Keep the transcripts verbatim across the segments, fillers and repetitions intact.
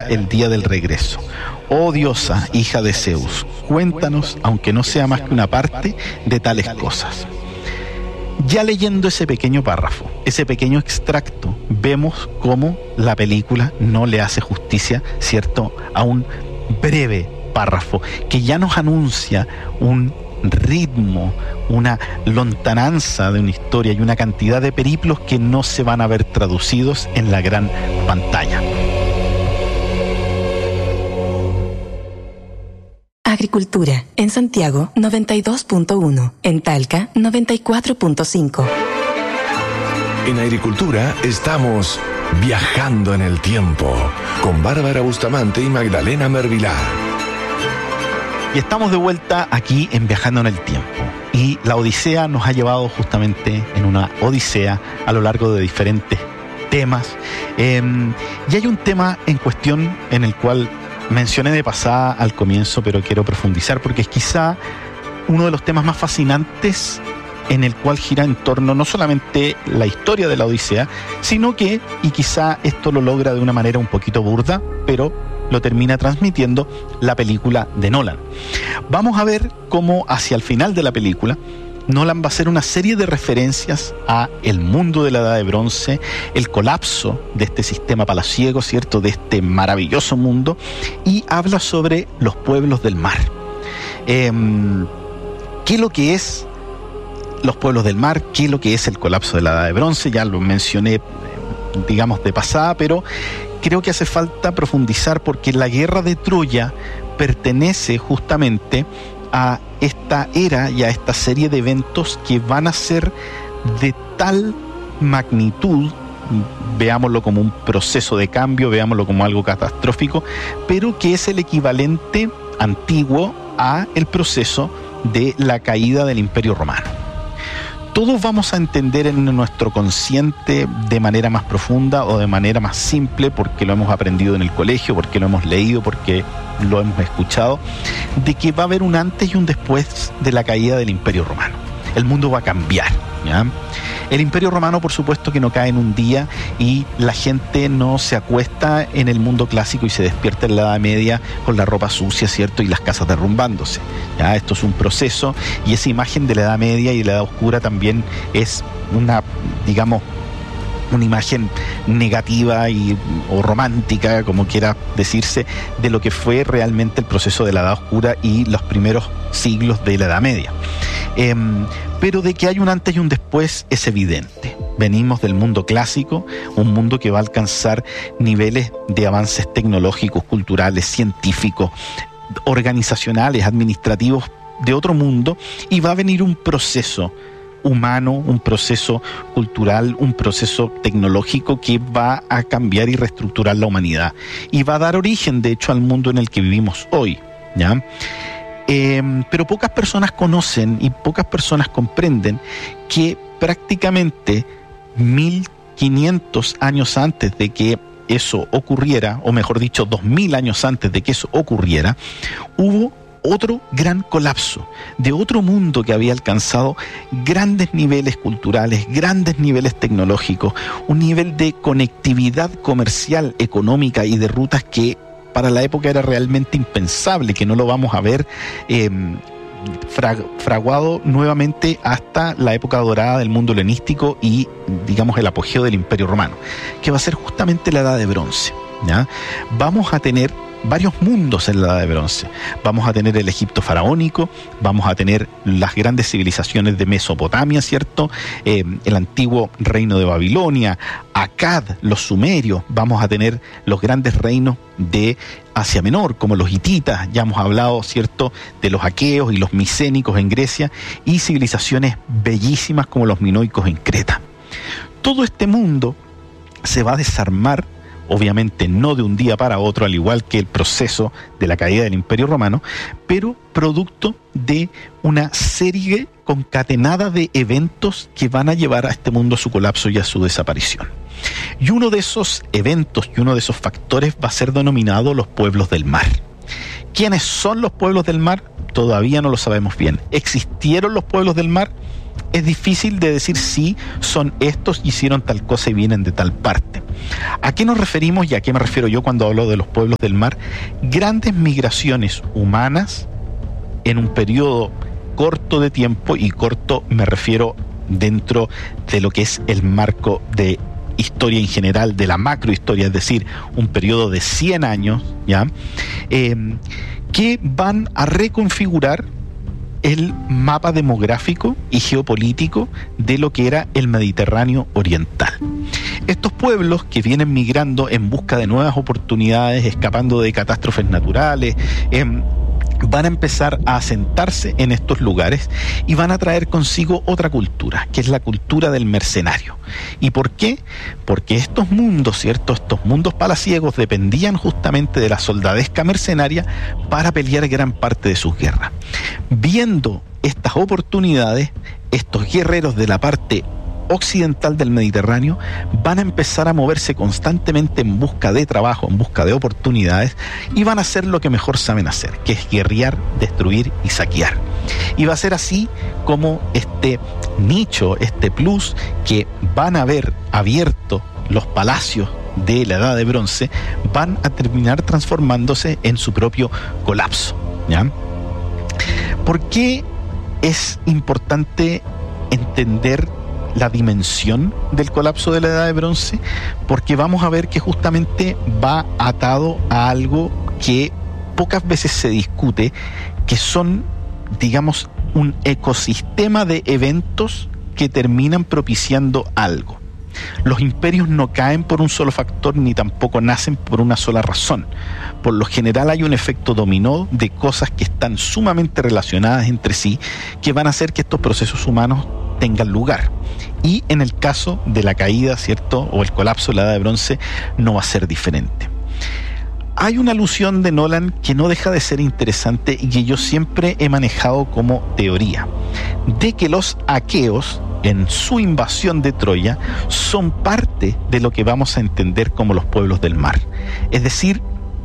el día del regreso. Oh diosa, hija de Zeus, cuéntanos, aunque no sea más que una parte, de tales cosas. Ya leyendo ese pequeño párrafo, ese pequeño extracto, vemos cómo la película no le hace justicia, ¿cierto?, a un breve párrafo que ya nos anuncia un ritmo, una lontananza de una historia y una cantidad de periplos que no se van a ver traducidos en la gran pantalla. Agricultura, en Santiago noventa y dos punto uno, en Talca noventa y cuatro punto cinco. En Agricultura estamos viajando en el tiempo con Bárbara Bustamante y Magdalena Mervilá. Y estamos de vuelta aquí en Viajando en el Tiempo. Y la Odisea nos ha llevado justamente en una odisea a lo largo de diferentes temas. Eh, y hay un tema en cuestión en el cual mencioné de pasada al comienzo, pero quiero profundizar porque es quizá uno de los temas más fascinantes en el cual gira en torno no solamente la historia de la Odisea, sino que, y quizá esto lo logra de una manera un poquito burda, pero lo termina transmitiendo la película de Nolan. Vamos a ver cómo hacia el final de la película Nolan va a hacer una serie de referencias a el mundo de la Edad de Bronce, el colapso de este sistema palaciego, ¿cierto?, de este maravilloso mundo, y habla sobre los pueblos del mar. Eh, ¿Qué es lo que es los pueblos del mar? ¿Qué es lo que es el colapso de la Edad de Bronce? Ya lo mencioné, digamos, de pasada, pero creo que hace falta profundizar porque la guerra de Troya pertenece justamente a esta era y a esta serie de eventos que van a ser de tal magnitud, veámoslo como un proceso de cambio, veámoslo como algo catastrófico, pero que es el equivalente antiguo a el proceso de la caída del Imperio Romano. Todos vamos a entender en nuestro consciente de manera más profunda o de manera más simple, porque lo hemos aprendido en el colegio, porque lo hemos leído, porque lo hemos escuchado, de que va a haber un antes y un después de la caída del Imperio Romano. El mundo va a cambiar, ¿ya? El Imperio Romano, por supuesto, que no cae en un día y la gente no se acuesta en el mundo clásico y se despierta en la Edad Media con la ropa sucia, ¿cierto?, y las casas derrumbándose, ¿ya? Esto es un proceso y esa imagen de la Edad Media y de la Edad Oscura también es una, digamos, una imagen negativa y, o romántica, como quiera decirse, de lo que fue realmente el proceso de la Edad Oscura y los primeros siglos de la Edad Media. Eh, pero de que hay un antes y un después es evidente. Venimos del mundo clásico, un mundo que va a alcanzar niveles de avances tecnológicos, culturales, científicos, organizacionales, administrativos de otro mundo, y va a venir un proceso humano, un proceso cultural, un proceso tecnológico que va a cambiar y reestructurar la humanidad y va a dar origen, de hecho, al mundo en el que vivimos hoy, ¿ya? Eh, pero pocas personas conocen y pocas personas comprenden que prácticamente mil quinientos años antes de que eso ocurriera, o mejor dicho, dos mil años antes de que eso ocurriera, hubo otro gran colapso de otro mundo que había alcanzado grandes niveles culturales, grandes niveles tecnológicos, un nivel de conectividad comercial, económica y de rutas que para la época era realmente impensable, que no lo vamos a ver eh, fraguado nuevamente hasta la época dorada del mundo helenístico y, digamos, el apogeo del Imperio Romano, que va a ser justamente la Edad de Bronce, ¿ya? Vamos a tener varios mundos en la Edad de Bronce. Vamos a tener el Egipto faraónico, vamos a tener las grandes civilizaciones de Mesopotamia, ¿cierto? Eh, el antiguo reino de Babilonia, Akkad, los sumerios, vamos a tener los grandes reinos de Asia Menor, como los hititas, ya hemos hablado, ¿cierto?, de los aqueos y los micénicos en Grecia, y civilizaciones bellísimas como los minoicos en Creta. Todo este mundo se va a desarmar, obviamente no de un día para otro, al igual que el proceso de la caída del Imperio Romano, pero producto de una serie concatenada de eventos que van a llevar a este mundo a su colapso y a su desaparición. Y uno de esos eventos y uno de esos factores va a ser denominado los pueblos del mar. ¿Quiénes son los pueblos del mar? Todavía no lo sabemos bien. ¿Existieron los pueblos del mar? es difícil de decir si son estos, hicieron tal cosa y vienen de tal parte. ¿A qué nos referimos y a qué me refiero yo cuando hablo de los pueblos del mar? Grandes migraciones humanas en un periodo corto de tiempo, y corto me refiero dentro de lo que es el marco de historia en general, de la macrohistoria, es decir, un periodo de cien años, ¿ya? Eh, que van a reconfigurar el mapa demográfico y geopolítico de lo que era el Mediterráneo oriental. Estos pueblos que vienen migrando en busca de nuevas oportunidades, escapando de catástrofes naturales, eh, van a empezar a asentarse en estos lugares y van a traer consigo otra cultura, que es la cultura del mercenario. ¿Y por qué? Porque estos mundos, ¿cierto? Estos mundos palaciegos dependían justamente de la soldadesca mercenaria para pelear gran parte de sus guerras. Viendo estas oportunidades, estos guerreros de la parte occidental del Mediterráneo van a empezar a moverse constantemente en busca de trabajo, en busca de oportunidades, y van a hacer lo que mejor saben hacer, que es guerrear, destruir y saquear. Y va a ser así como este nicho, este plus que van a haber abierto los palacios de la Edad de Bronce, van a terminar transformándose en su propio colapso, ¿ya? ¿Por qué es importante entender la dimensión del colapso de la Edad de Bronce? Porque vamos a ver que justamente va atado a algo que pocas veces se discute, que son, digamos, un ecosistema de eventos que terminan propiciando algo. Los imperios no caen por un solo factor, ni tampoco nacen por una sola razón. Por lo general hay un efecto dominó de cosas que están sumamente relacionadas entre sí, que van a hacer que estos procesos humanos tengan lugar. Y en el caso de la caída, ¿cierto?, o el colapso de la Edad de Bronce, no va a ser diferente. Hay una alusión de Nolan que no deja de ser interesante y que yo siempre he manejado como teoría, de que los aqueos, en su invasión de Troya, son parte de lo que vamos a entender como los pueblos del mar. Es decir,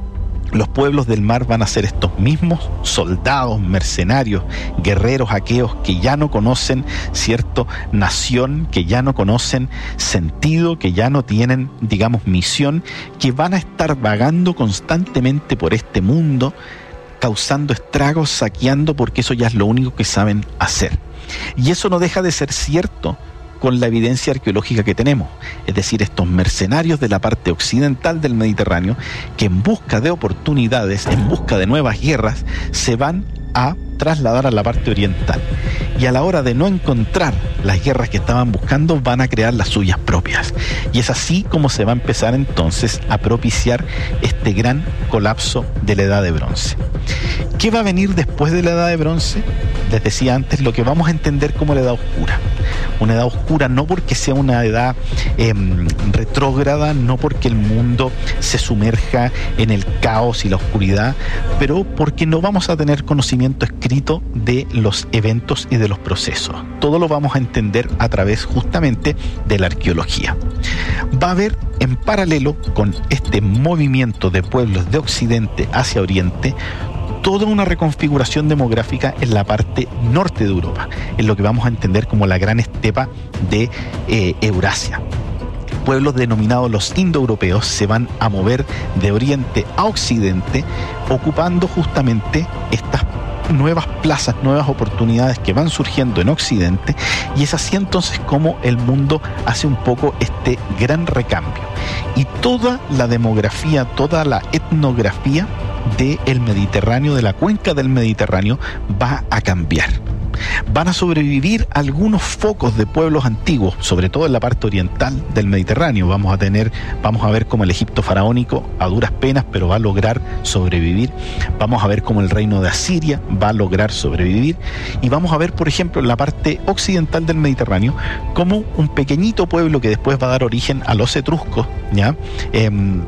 los pueblos del mar van a ser estos mismos soldados, mercenarios, guerreros aqueos que ya no conocen, cierto, nación, que ya no conocen sentido, que ya no tienen, digamos, misión, que van a estar vagando constantemente por este mundo, causando estragos, saqueando, porque eso ya es lo único que saben hacer. Y eso no deja de ser cierto con la evidencia arqueológica que tenemos, es decir, estos mercenarios de la parte occidental del Mediterráneo que en busca de oportunidades, en busca de nuevas guerras, se van a trasladar a la parte oriental, y a la hora de no encontrar las guerras que estaban buscando, van a crear las suyas propias, y es así como se va a empezar entonces a propiciar este gran colapso de la Edad de Bronce. ¿Qué va a venir después de la Edad de Bronce? Les decía antes, lo que vamos a entender como la Edad Oscura. Una edad oscura no porque sea una edad eh, retrógrada, no porque el mundo se sumerja en el caos y la oscuridad, pero porque no vamos a tener conocimiento escrito de los eventos y de los procesos. Todo lo vamos a entender a través justamente de la arqueología. Va a haber, en paralelo con este movimiento de pueblos de Occidente hacia Oriente, toda una reconfiguración demográfica en la parte norte de Europa, en lo que vamos a entender como la gran estepa de eh, Eurasia. Pueblos denominados los indoeuropeos se van a mover de oriente a occidente, ocupando justamente estas nuevas plazas, nuevas oportunidades que van surgiendo en occidente, y es así entonces como el mundo hace un poco este gran recambio. Y toda la demografía, toda la etnografía del Mediterráneo, de la cuenca del Mediterráneo, va a cambiar. Van a sobrevivir algunos focos de pueblos antiguos, sobre todo en la parte oriental del Mediterráneo. Vamos a tener, vamos a ver cómo el Egipto faraónico, a duras penas, pero va a lograr sobrevivir. Vamos a ver cómo el reino de Asiria va a lograr sobrevivir. Y vamos a ver, por ejemplo, en la parte occidental del Mediterráneo, cómo un pequeñito pueblo que después va a dar origen a los etruscos, ¿ya? Eh,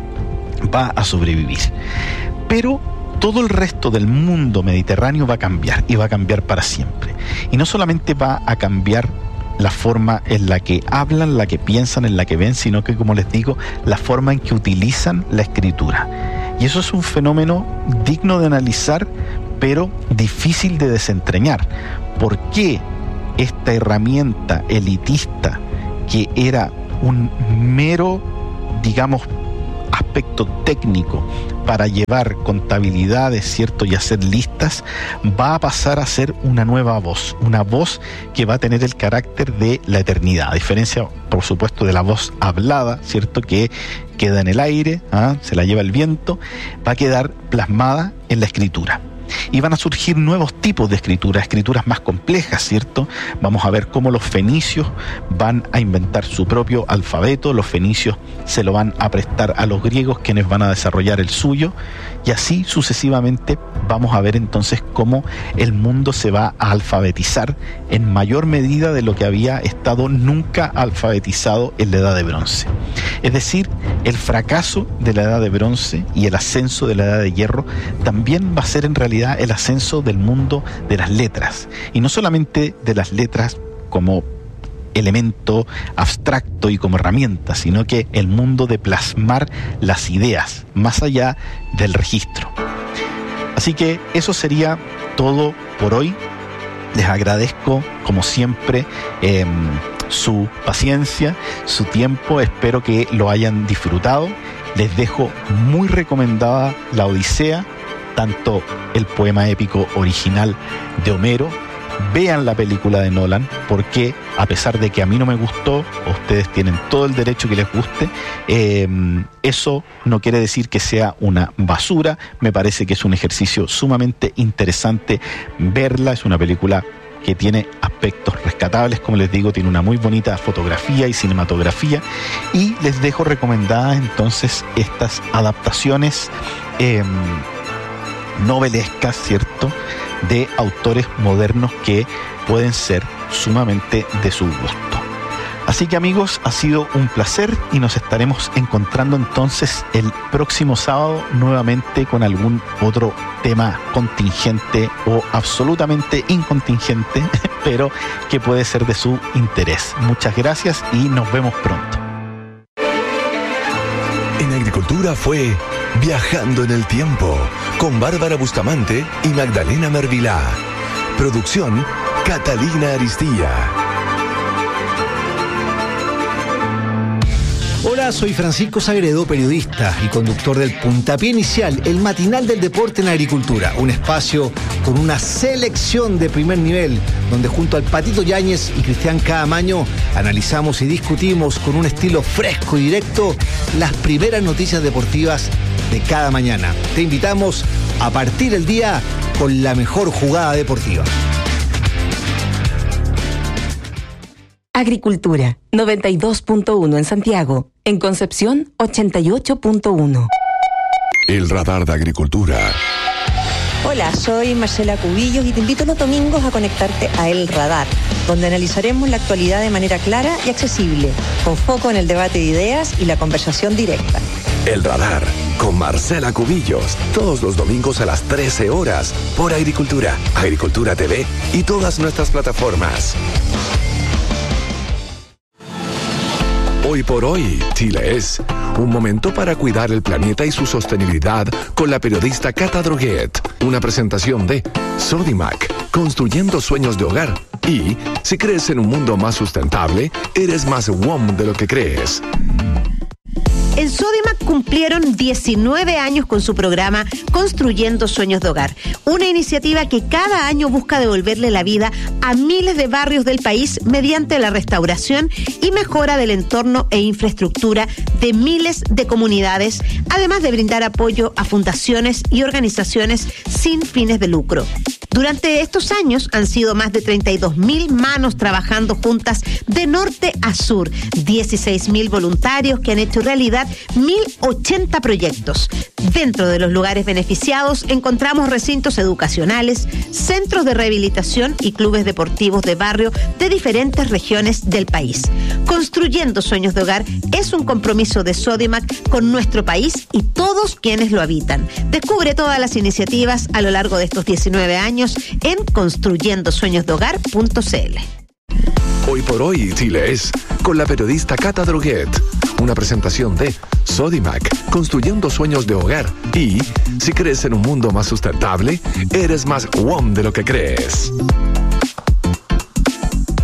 va a sobrevivir. Pero todo el resto del mundo mediterráneo va a cambiar, y va a cambiar para siempre. Y no solamente va a cambiar la forma en la que hablan, la que piensan, en la que ven, sino que, como les digo, la forma en que utilizan la escritura. Y eso es un fenómeno digno de analizar, pero difícil de desentrañar. ¿Por qué esta herramienta elitista que era un mero, digamos, aspecto técnico para llevar contabilidades, ¿cierto?, y hacer listas, va a pasar a ser una nueva voz, una voz que va a tener el carácter de la eternidad, a diferencia, por supuesto, de la voz hablada, ¿cierto?, que queda en el aire, ¿ah? Se la lleva el viento, va a quedar plasmada en la escritura. Y van a surgir nuevos tipos de escrituras, escrituras más complejas, ¿cierto? Vamos a ver cómo los fenicios van a inventar su propio alfabeto, los fenicios se lo van a prestar a los griegos, quienes van a desarrollar el suyo, y así sucesivamente vamos a ver entonces cómo el mundo se va a alfabetizar en mayor medida de lo que había estado nunca alfabetizado en la Edad de Bronce. Es decir, el fracaso de la Edad de Bronce y el ascenso de la Edad de Hierro también va a ser en realidad el ascenso del mundo de las letras, y no solamente de las letras como elemento abstracto y como herramienta, sino que el mundo de plasmar las ideas más allá del registro. Así que eso sería todo por hoy. Les agradezco, como siempre, eh, su paciencia, su tiempo. Espero que lo hayan disfrutado. Les dejo muy recomendada la Odisea, tanto el poema épico original de Homero. Vean la película de Nolan, porque a pesar de que a mí no me gustó, ustedes tienen todo el derecho que les guste, eh, eso no quiere decir que sea una basura. Me parece que es un ejercicio sumamente interesante verla. Es una película que tiene aspectos rescatables, como les digo, tiene una muy bonita fotografía y cinematografía, y les dejo recomendadas entonces estas adaptaciones eh, novelescas, ¿cierto?, de autores modernos que pueden ser sumamente de su gusto. Así que, amigos, ha sido un placer y nos estaremos encontrando entonces el próximo sábado nuevamente con algún otro tema contingente o absolutamente incontingente, pero que puede ser de su interés. Muchas gracias y nos vemos pronto. En Agricultura fue Viajando en el Tiempo, con Bárbara Bustamante y Magdalena Mervilá. Producción, Catalina Aristía. Hola, soy Francisco Sagredo, periodista y conductor del Puntapié Inicial, el matinal del deporte en agricultura. Un espacio con una selección de primer nivel, donde junto al Patito Yáñez y Cristian Caamaño analizamos y discutimos con un estilo fresco y directo las primeras noticias deportivas de cada mañana. Te invitamos a partir el día con la mejor jugada deportiva. Agricultura, noventa y dos punto uno en Santiago. En Concepción, ochenta y ocho punto uno. El radar de Agricultura. Hola, soy Marcela Cubillos y te invito los domingos a conectarte a El Radar, donde analizaremos la actualidad de manera clara y accesible, con foco en el debate de ideas y la conversación directa. El Radar, con Marcela Cubillos, todos los domingos a las trece horas, por Agricultura, Agricultura T V y todas nuestras plataformas. Hoy por hoy, Chile es un momento para cuidar el planeta y su sostenibilidad con la periodista Cata Droguet. Una presentación de Sodimac, construyendo sueños de hogar. Y si crees en un mundo más sustentable, eres más W O M de lo que crees. En Sodimac cumplieron diecinueve años con su programa Construyendo Sueños de Hogar, una iniciativa que cada año busca devolverle la vida a miles de barrios del país mediante la restauración y mejora del entorno e infraestructura de miles de comunidades, además de brindar apoyo a fundaciones y organizaciones sin fines de lucro. Durante estos años han sido más de treinta y dos mil manos trabajando juntas de norte a sur, dieciséis mil voluntarios que han hecho realidad mil ochenta proyectos. Dentro de los lugares beneficiados encontramos recintos educacionales, centros de rehabilitación y clubes deportivos de barrio de diferentes regiones del país. Construyendo Sueños de Hogar es un compromiso de Sodimac con nuestro país y todos quienes lo habitan. Descubre todas las iniciativas a lo largo de estos diecinueve años en construyendo sueños de hogar punto c l. Hoy por hoy, Chile es con la periodista Cata Droguet. Una presentación de Sodimac, construyendo sueños de hogar. Y si crees en un mundo más sustentable, eres más W O M de lo que crees.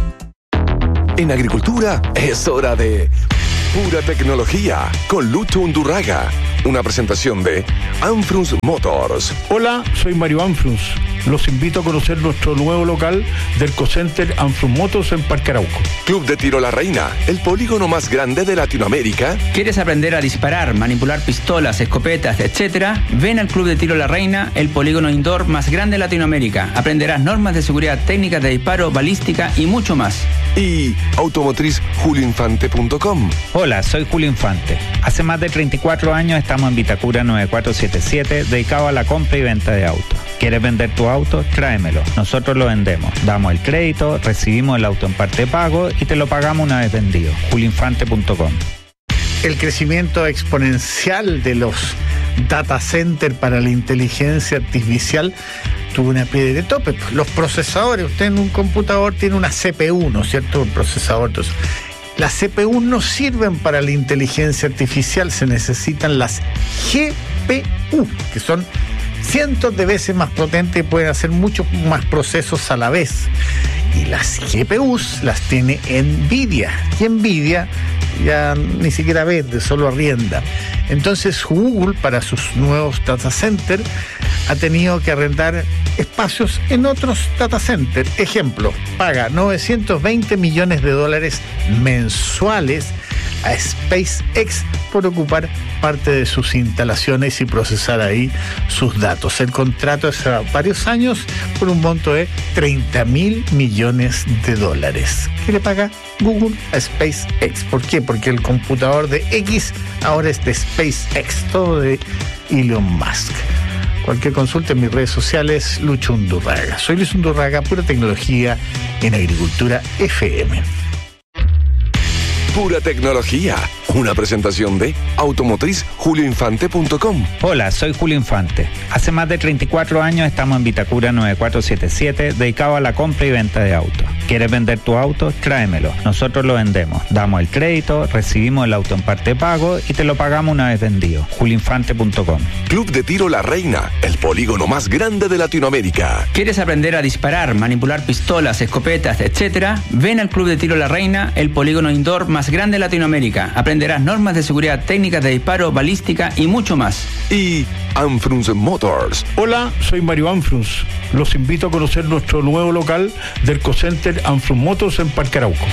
En agricultura es hora de Pura Tecnología con Lucho Undurraga. Una presentación de Anfrus Motors. Hola, soy Mario Anfrus. Los invito a conocer nuestro nuevo local del Cocenter Anfrus Motors en Parque Arauco. Club de Tiro La Reina, el polígono más grande de Latinoamérica. ¿Quieres aprender a disparar, manipular pistolas, escopetas, etcétera? Ven al Club de Tiro La Reina, el polígono indoor más grande de Latinoamérica. Aprenderás normas de seguridad, técnicas de disparo, balística y mucho más. Y automotriz julio infante punto com. Hola, soy Julio Infante. Hace más de treinta y cuatro años estamos en Vitacura nueve cuatro siete siete, dedicado a la compra y venta de autos. ¿Quieres vender tu auto? Tráemelo. Nosotros lo vendemos. Damos el crédito, recibimos el auto en parte de pago y te lo pagamos una vez vendido. julio infante punto com. El crecimiento exponencial de los data centers para la inteligencia artificial tuvo una piedra de tope. Los procesadores, usted en un computador tiene una C P U, ¿no es cierto? Un procesador. Entonces, las C P U no sirven para la inteligencia artificial, se necesitan las G P U, que son cientos de veces más potentes y pueden hacer muchos más procesos a la vez. Y las G P Us las tiene Nvidia. Y Nvidia ya ni siquiera vende, solo arrienda. Entonces Google, para sus nuevos data centers, ha tenido que arrendar espacios en otros data centers. Ejemplo, paga novecientos veinte millones de dólares mensuales a SpaceX por ocupar parte de sus instalaciones y procesar ahí sus datos. El contrato es a varios años por un monto de treinta mil millones de dólares. ¿Qué le paga Google a SpaceX? ¿Por qué? Porque el computador de X ahora es de SpaceX, todo de Elon Musk. Cualquier consulta en mis redes sociales, Lucho Undurraga. Soy Luis Undurraga, Pura Tecnología en Agricultura F M. Pura Tecnología, una presentación de automotriz julio infante punto com. Hola, soy Julio Infante. Hace más de treinta y cuatro años estamos en Vitacura nueve cuatro siete siete, dedicado a la compra y venta de autos. ¿Quieres vender tu auto? Tráemelo. Nosotros lo vendemos. Damos el crédito, recibimos el auto en parte de pago y te lo pagamos una vez vendido. julio infante punto com. Club de Tiro La Reina, el polígono más grande de Latinoamérica. ¿Quieres aprender a disparar, manipular pistolas, escopetas, etcétera? Ven al Club de Tiro La Reina, el polígono indoor más grande de Latinoamérica. Aprenderás normas de seguridad, técnicas de disparo, balística y mucho más. Y Anfrus Motors. Hola, soy Mario Anfrus. Los invito a conocer nuestro nuevo local del Cocenter Anfrus Motors en Parque Arauco.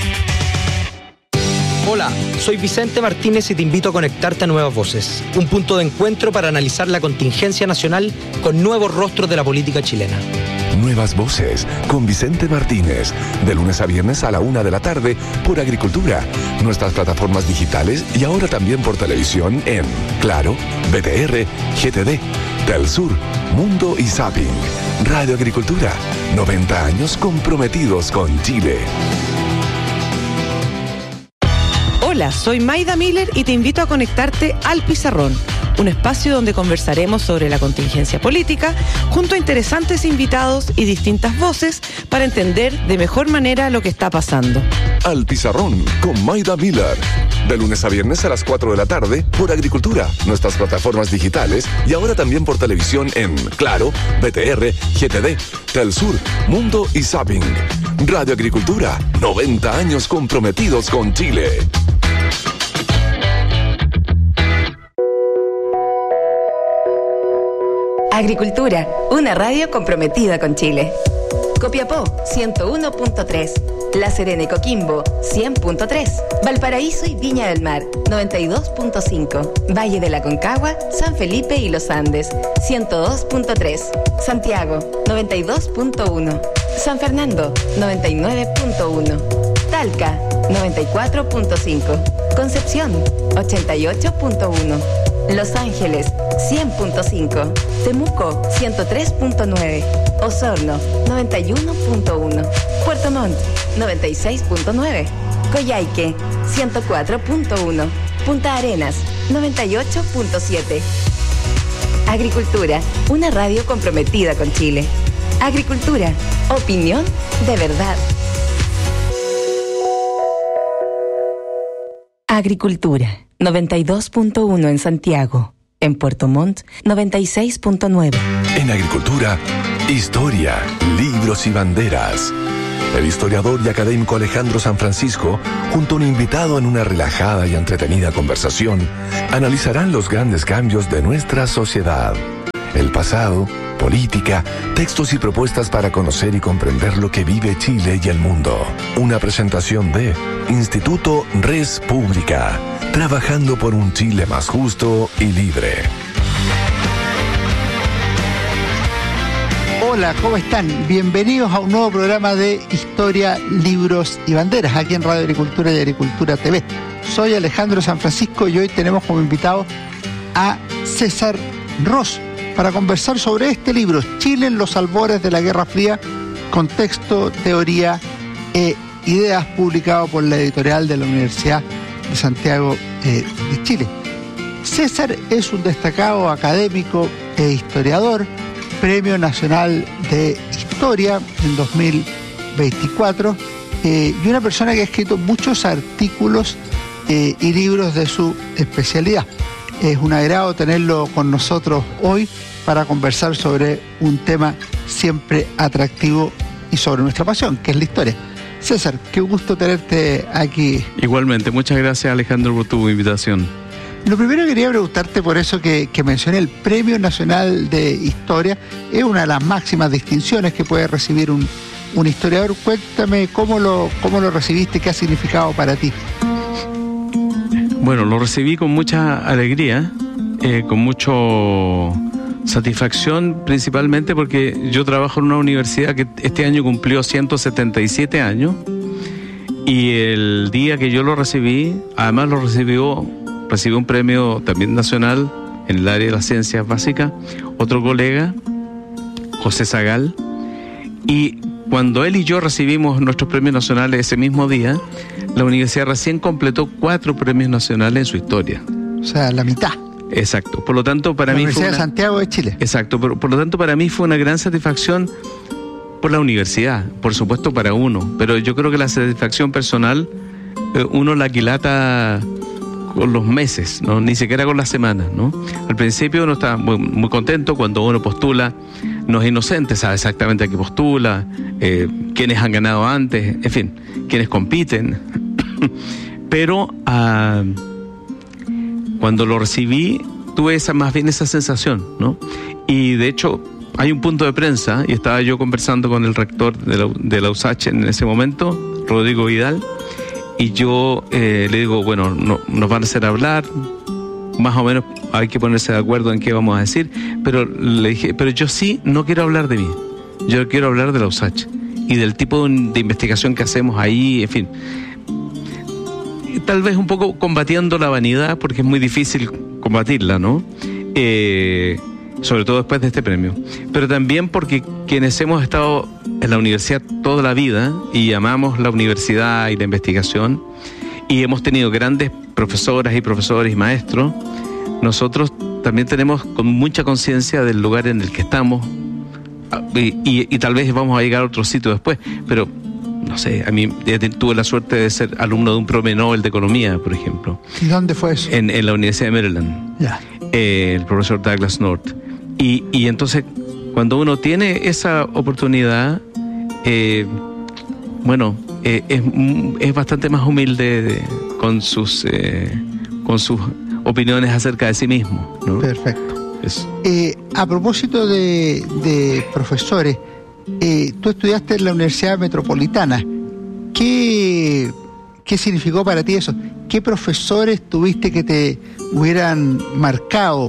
Hola, soy Vicente Martínez y te invito a conectarte a Nuevas Voces, un punto de encuentro para analizar la contingencia nacional con nuevos rostros de la política chilena. Nuevas Voces con Vicente Martínez, de lunes a viernes a la una de la tarde por Agricultura, nuestras plataformas digitales y ahora también por televisión en Claro, B T R, G T D, Telsur, Mundo y Zapping. Radio Agricultura, noventa años comprometidos con Chile. Hola, soy Maida Miller y te invito a conectarte al Pizarrón, un espacio donde conversaremos sobre la contingencia política junto a interesantes invitados y distintas voces para entender de mejor manera lo que está pasando. Al Pizarrón con Maida Miller, de lunes a viernes a las cuatro de la tarde por Agricultura, nuestras plataformas digitales y ahora también por televisión en Claro, B T R, G T D, Telsur, Mundo y Zapping. Radio Agricultura, noventa años comprometidos con Chile. Agricultura, una radio comprometida con Chile. Copiapó, ciento uno punto tres. La Serena y Coquimbo, cien punto tres. Valparaíso y Viña del Mar, noventa y dos punto cinco. Valle de la Concagua, San Felipe y Los Andes, ciento dos punto tres. Santiago, noventa y dos punto uno. San Fernando, noventa y nueve punto uno. Talca, noventa y cuatro punto cinco. Concepción, ochenta y ocho punto uno. Los Ángeles, cien punto cinco. Temuco, ciento tres punto nueve. Osorno, noventa y uno punto uno. Puerto Montt, noventa y seis punto nueve. Coyhaique, ciento cuatro punto uno. Punta Arenas, noventa y ocho punto siete. Agricultura, una radio comprometida con Chile. Agricultura, opinión de verdad. Agricultura, noventa y dos punto uno en Santiago. En Puerto Montt, noventa y seis punto nueve. En Agricultura, historia, libros y banderas. El historiador y académico Alejandro San Francisco, junto a un invitado en una relajada y entretenida conversación, analizarán los grandes cambios de nuestra sociedad. El pasado, política, textos y propuestas para conocer y comprender lo que vive Chile y el mundo. Una presentación de Instituto Res Pública, trabajando por un Chile más justo y libre. Hola, ¿cómo están? Bienvenidos a un nuevo programa de Historia, Libros y Banderas, aquí en Radio Agricultura y Agricultura T V. Soy Alejandro San Francisco y hoy tenemos como invitado a César Ross para conversar sobre este libro, Chile en los albores de la Guerra Fría, contexto, teoría e ideas, publicado por la editorial de la Universidad de Santiago eh, de Chile. César es un destacado académico e historiador, Premio Nacional de Historia en dos mil veinticuatro, eh, y una persona que ha escrito muchos artículos eh, y libros de su especialidad. Es un agrado tenerlo con nosotros hoy para conversar sobre un tema siempre atractivo y sobre nuestra pasión, que es la historia. César, qué gusto tenerte aquí. Igualmente, muchas gracias Alejandro por tu invitación. Lo primero que quería preguntarte, por eso que, que mencioné el Premio Nacional de Historia, es una de las máximas distinciones que puede recibir un, un historiador. Cuéntame cómo lo, cómo lo recibiste, qué ha significado para ti. Bueno, lo recibí con mucha alegría, eh, con mucha satisfacción, principalmente porque yo trabajo en una universidad que este año cumplió ciento setenta y siete años, y el día que yo lo recibí, además lo recibió... recibió un premio también nacional en el área de las ciencias básicas, otro colega, José Zagal, y cuando él y yo recibimos nuestros premios nacionales ese mismo día, la universidad recién completó cuatro premios nacionales en su historia. O sea, la mitad. Exacto, por lo tanto para mí fue Universidad una... de Santiago de Chile. Exacto, por, por lo tanto para mí fue una gran satisfacción por la universidad, por supuesto para uno, pero yo creo que la satisfacción personal eh, uno la quilata con los meses, ¿no? Ni siquiera con las semanas, ¿no? Al principio uno está muy, muy contento cuando uno postula, no es inocente, sabe exactamente a qué postula, eh, quiénes han ganado antes, en fin, quiénes compiten. Pero uh, cuando lo recibí, tuve esa, más bien esa sensación, ¿no? Y de hecho, hay un punto de prensa, y estaba yo conversando con el rector de la, de la U S A C H en ese momento, Rodrigo Vidal, y yo eh, le digo, bueno, no, nos van a hacer hablar, más o menos hay que ponerse de acuerdo en qué vamos a decir, pero le dije, pero yo sí no quiero hablar de mí, yo quiero hablar de la U S A C H y del tipo de, de investigación que hacemos ahí, en fin. Tal vez un poco combatiendo la vanidad, porque es muy difícil combatirla, ¿no? Eh, sobre todo después de este premio, pero también porque quienes hemos estado en la universidad toda la vida y amamos la universidad y la investigación y hemos tenido grandes profesoras y profesores y maestros, nosotros también tenemos con mucha conciencia del lugar en el que estamos y, y, y tal vez vamos a llegar a otro sitio después, pero no sé, a mí tuve la suerte de ser alumno de un premio Nobel de Economía, por ejemplo. ¿Y dónde fue eso? En, en la Universidad de Maryland. Ya. Eh, el profesor Douglas North. Y, y entonces, cuando uno tiene esa oportunidad, eh, bueno, eh, es, es bastante más humilde de, con sus eh, con sus opiniones acerca de sí mismo, ¿no? Perfecto. Eh, a propósito de, de profesores, eh, tú estudiaste en la Universidad Metropolitana. ¿Qué, ¿Qué significó para ti eso? ¿Qué profesores tuviste que te hubieran marcado?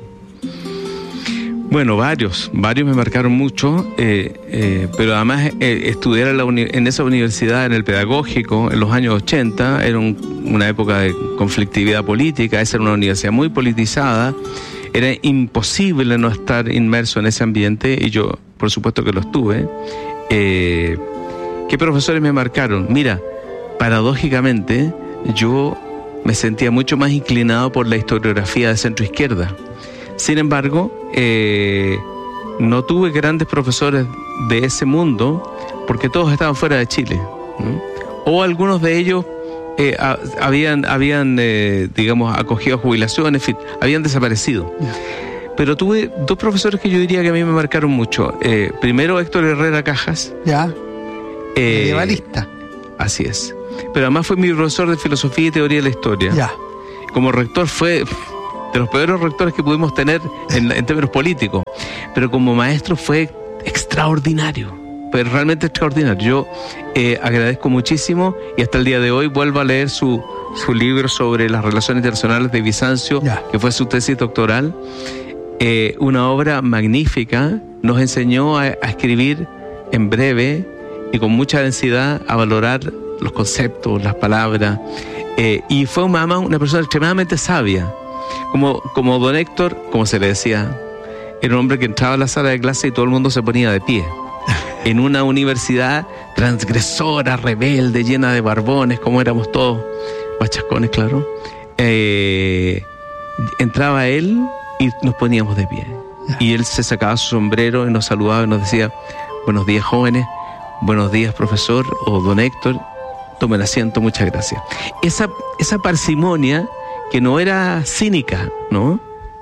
Bueno, varios, varios me marcaron mucho, eh, eh, pero además eh, estudiar en, la uni- en esa universidad, en el pedagógico, en los años ochenta, era un, una época de conflictividad política, esa era una universidad muy politizada, era imposible no estar inmerso en ese ambiente, y yo, por supuesto que lo estuve. Eh, ¿Qué profesores me marcaron? Mira, paradójicamente, yo me sentía mucho más inclinado por la historiografía de centro izquierda. Sin embargo, eh, no tuve grandes profesores de ese mundo porque todos estaban fuera de Chile, ¿no? O algunos de ellos eh, a, habían, habían eh, digamos, acogido jubilación, en fin, habían desaparecido. Yeah. Pero tuve dos profesores que yo diría que a mí me marcaron mucho. Eh, primero, Héctor Herrera Cajas. Ya. Eh, Medievalista. Así es. Pero además fue mi profesor de filosofía y teoría de la historia. Ya. Como rector fue de los peores rectores que pudimos tener en, en términos políticos. Pero como maestro fue extraordinario. Fue realmente extraordinario. Yo eh, agradezco muchísimo y hasta el día de hoy vuelvo a leer su, su libro sobre las relaciones internacionales de Bizancio, ya. que fue su tesis doctoral. Eh, una obra magnífica. Nos enseñó a, a escribir en breve y con mucha densidad, a valorar los conceptos, las palabras. Eh, y fue una, una persona extremadamente sabia. Como, como don Héctor, como se le decía, era un hombre que entraba a la sala de clase y todo el mundo se ponía de pie. En una universidad transgresora, rebelde, llena de barbones, como éramos todos, machascones, claro. Eh, entraba él y nos poníamos de pie. Y él se sacaba su sombrero y nos saludaba y nos decía: buenos días, jóvenes, buenos días, profesor, o don Héctor, tomen asiento, muchas gracias. Esa, esa parsimonia, que no era cínica, ¿no?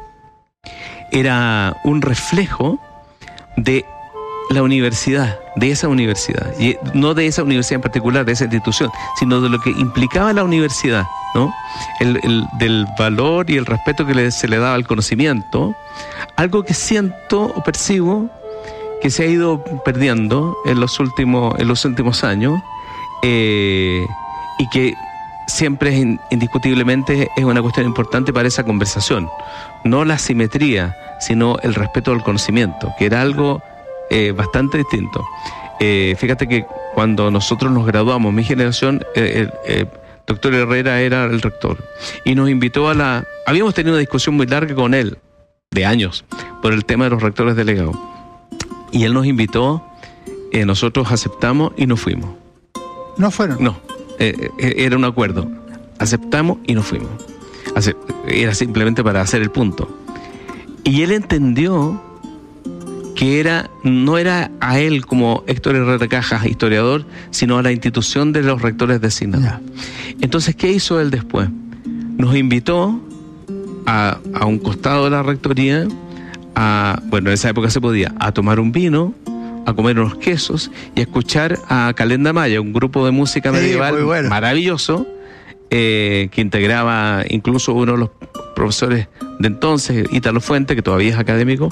Era un reflejo de la universidad, de esa universidad, y no de esa universidad en particular, de esa institución, sino de lo que implicaba la universidad, ¿no? El, el, del valor y el respeto que le, se le daba al conocimiento, algo que siento o percibo que se ha ido perdiendo en los últimos, en los últimos años, eh, y que siempre es indiscutiblemente es una cuestión importante para esa conversación. No la simetría, sino el respeto al conocimiento, que era algo eh, bastante distinto. Eh, fíjate que cuando nosotros nos graduamos, mi generación, eh, el eh, doctor Herrera era el rector, y nos invitó a la... Habíamos tenido una discusión muy larga con él, de años, por el tema de los rectores delegados. Y él nos invitó, eh, nosotros aceptamos y nos fuimos. ¿No fueron? No, eh, eh, era un acuerdo. Aceptamos y nos fuimos. Ace- era simplemente para hacer el punto. Y él entendió que era no era a él como Héctor Herrera Cajas, historiador, sino a la institución de los rectores designados. Yeah. Entonces, ¿qué hizo él después? Nos invitó a, a un costado de la rectoría, a, bueno, en esa época se podía, a tomar un vino, a comer unos quesos y a escuchar a Calenda Maya, un grupo de música sí, medieval bueno. maravilloso, eh, que integraba incluso uno de los profesores de entonces, Ítalo Fuente, que todavía es académico,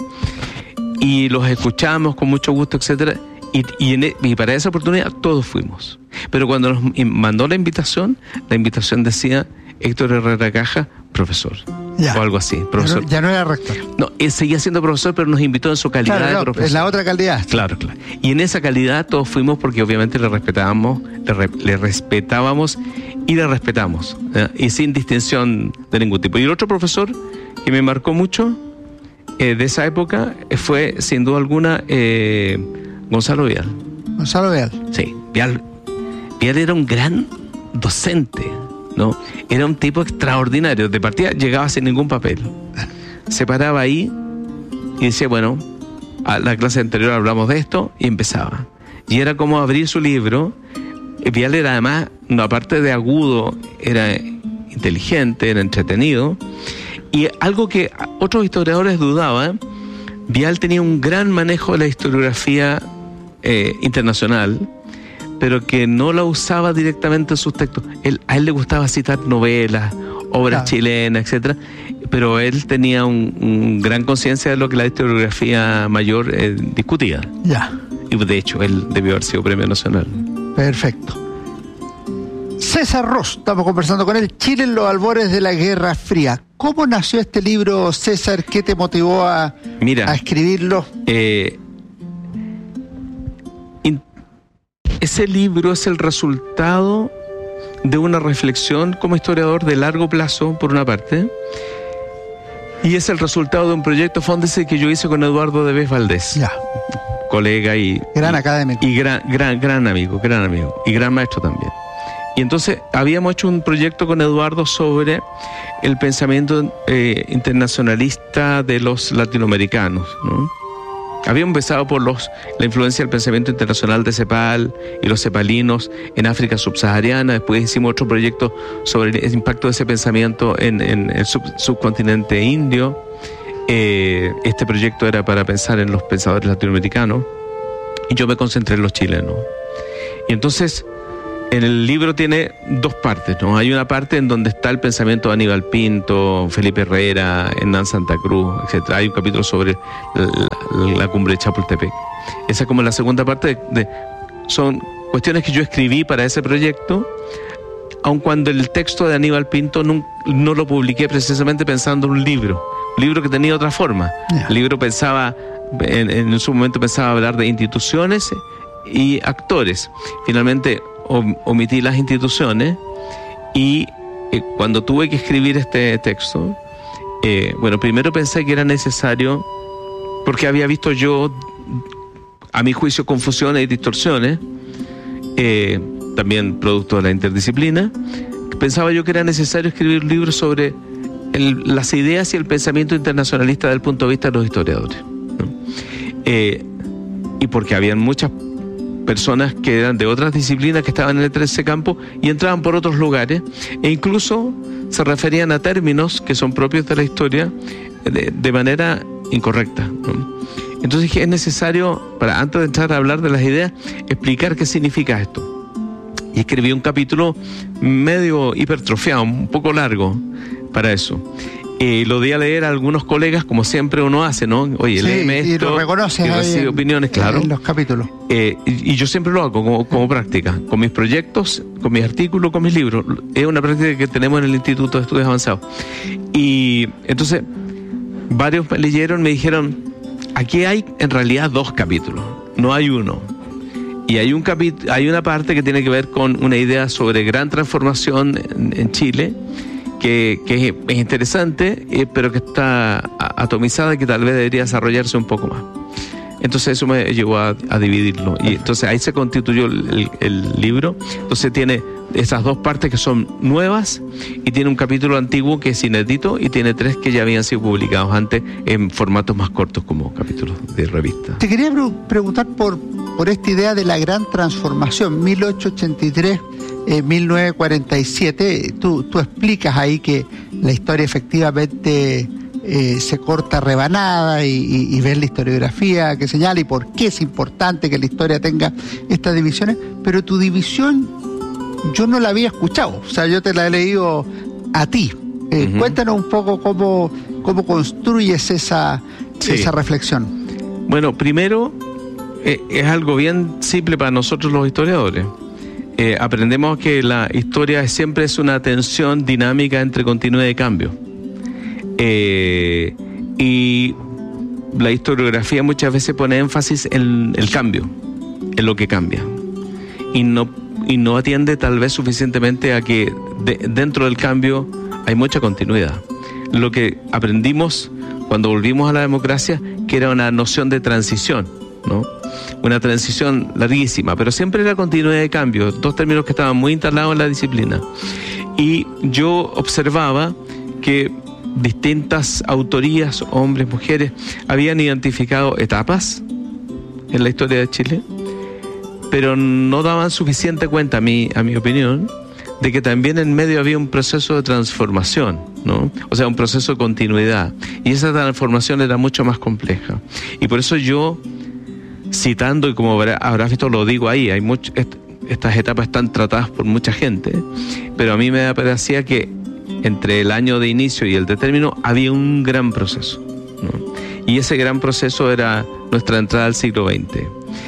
y los escuchamos con mucho gusto, etcétera, y, y, en, y para esa oportunidad todos fuimos. Pero cuando nos mandó la invitación, la invitación decía Héctor Herrera Caja, profesor. Ya. O algo así, profesor. Ya no, ya no era rector. No, él seguía siendo profesor, pero nos invitó en su calidad claro, de no, profesor. En la otra calidad. Claro, claro. Y en esa calidad todos fuimos porque obviamente le respetábamos, le, re, le respetábamos y le respetamos, ¿eh? Y sin distinción de ningún tipo. Y el otro profesor que me marcó mucho eh, de esa época fue, sin duda alguna, eh, Gonzalo Vial. Gonzalo Vial. Sí, Vial. Vial era un gran docente, ¿no? Era un tipo extraordinario. De partida llegaba sin ningún papel. Se paraba ahí y decía, bueno, a la clase anterior hablamos de esto, y empezaba. Y era como abrir su libro. Vial era además, no, aparte de agudo, era inteligente, era entretenido. Y algo que otros historiadores dudaban, Vial tenía un gran manejo de la historiografía eh, internacional, pero que no la usaba directamente en sus textos. Él, a él le gustaba citar novelas, obras claro. chilenas, etcétera, pero él tenía un, un gran conciencia de lo que la historiografía mayor eh, discutía. Ya. Y de hecho, él debió haber sido premio nacional. Perfecto. César Ross, estamos conversando con él, Chile en los albores de la Guerra Fría. ¿Cómo nació este libro, César? ¿Qué te motivó a, Mira, a escribirlo? Eh, in, ese libro es el resultado de una reflexión como historiador de largo plazo, por una parte, y es el resultado de un proyecto Fóndese que yo hice con Eduardo Debes Valdés, ya. colega y gran y, académico y gran, gran, gran amigo, gran amigo y gran maestro también. Y entonces habíamos hecho un proyecto con Eduardo sobre el pensamiento eh, internacionalista de los latinoamericanos, ¿no? Habíamos empezado por los, la influencia del pensamiento internacional de Cepal y los cepalinos en África subsahariana. Después hicimos otro proyecto sobre el impacto de ese pensamiento en, en el sub, subcontinente indio. Eh, este proyecto era para pensar en los pensadores latinoamericanos y yo me concentré en los chilenos. Y entonces, en el libro tiene dos partes, ¿no? Hay una parte en donde está el pensamiento de Aníbal Pinto, Felipe Herrera, Hernán Santa Cruz, etcétera. Hay un capítulo sobre la, la, la cumbre de Chapultepec. Esa es como la segunda parte. De, de, son cuestiones que yo escribí para ese proyecto, aun cuando el texto de Aníbal Pinto no, no lo publiqué precisamente pensando en un libro, un libro que tenía otra forma. Yeah. El libro pensaba, en, en su momento pensaba hablar de instituciones y actores. Finalmente omití las instituciones y eh, cuando tuve que escribir este texto, eh, bueno, primero pensé que era necesario, porque había visto yo, a mi juicio, confusiones y distorsiones, eh, también producto de la interdisciplina. Pensaba yo que era necesario escribir un libro sobre el, las ideas y el pensamiento internacionalista desde el punto de vista de los historiadores, ¿no? Eh, y porque habían muchas personas que eran de otras disciplinas que estaban en ese campo y entraban por otros lugares e incluso se referían a términos que son propios de la historia de, de manera incorrecta, ¿no? Entonces dije, es necesario, para antes de entrar a hablar de las ideas, explicar qué significa esto. Y escribí un capítulo medio hipertrofiado, un poco largo para eso. Eh, lo di a leer a algunos colegas, como siempre uno hace, ¿no? Oye, sí, léeme esto. Y lo reconoces y recibe en, opiniones, claro. En los capítulos. Eh, y, y yo siempre lo hago como, como práctica, con mis proyectos, con mis artículos, con mis libros. Es una práctica que tenemos en el Instituto de Estudios Avanzados. Y entonces, varios me leyeron, me dijeron, aquí hay en realidad dos capítulos, no hay uno. Y hay un capítulo, hay una parte que tiene que ver con una idea sobre gran transformación en, en Chile, que, que es, es interesante, eh, pero que está atomizada y que tal vez debería desarrollarse un poco más. Entonces eso me llevó a, a dividirlo. Y entonces ahí se constituyó el, el, el libro. Entonces tiene esas dos partes que son nuevas y tiene un capítulo antiguo que es inédito y tiene tres que ya habían sido publicados antes en formatos más cortos como capítulos de revista. Te quería pre- preguntar por, por esta idea de la gran transformación, mil ochocientos ochenta y tres, eh, mil novecientos cuarenta y siete. Tú, tú explicas ahí que la historia efectivamente eh, se corta rebanada y, y, y ves la historiografía que señala y por qué es importante que la historia tenga estas divisiones, pero tu división yo no la había escuchado, o sea, yo te la he leído a ti. Eh, uh-huh. Cuéntanos un poco cómo, cómo construyes esa, sí. esa reflexión. Bueno, primero, eh, es algo bien simple para nosotros los historiadores. Eh, aprendemos que la historia siempre es una tensión dinámica entre continuidad y cambio. Eh, y la historiografía muchas veces pone énfasis en el cambio, en lo que cambia. Y no y no atiende tal vez suficientemente a que de, dentro del cambio hay mucha continuidad. Lo que aprendimos cuando volvimos a la democracia, que era una noción de transición, ¿no? Una transición larguísima, pero siempre era continuidad de cambio, dos términos que estaban muy instalados en la disciplina. Y yo observaba que distintas autorías, hombres, mujeres, habían identificado etapas en la historia de Chile, pero no daban suficiente cuenta, a mi, a mi opinión, de que también en medio había un proceso de transformación, ¿no? O sea, un proceso de continuidad. Y esa transformación era mucho más compleja. Y por eso yo, citando, y como habrás visto, lo digo ahí, hay mucho, est- estas etapas están tratadas por mucha gente, pero a mí me parecía que entre el año de inicio y el de término había un gran proceso, ¿no? Y ese gran proceso era nuestra entrada al siglo veinte.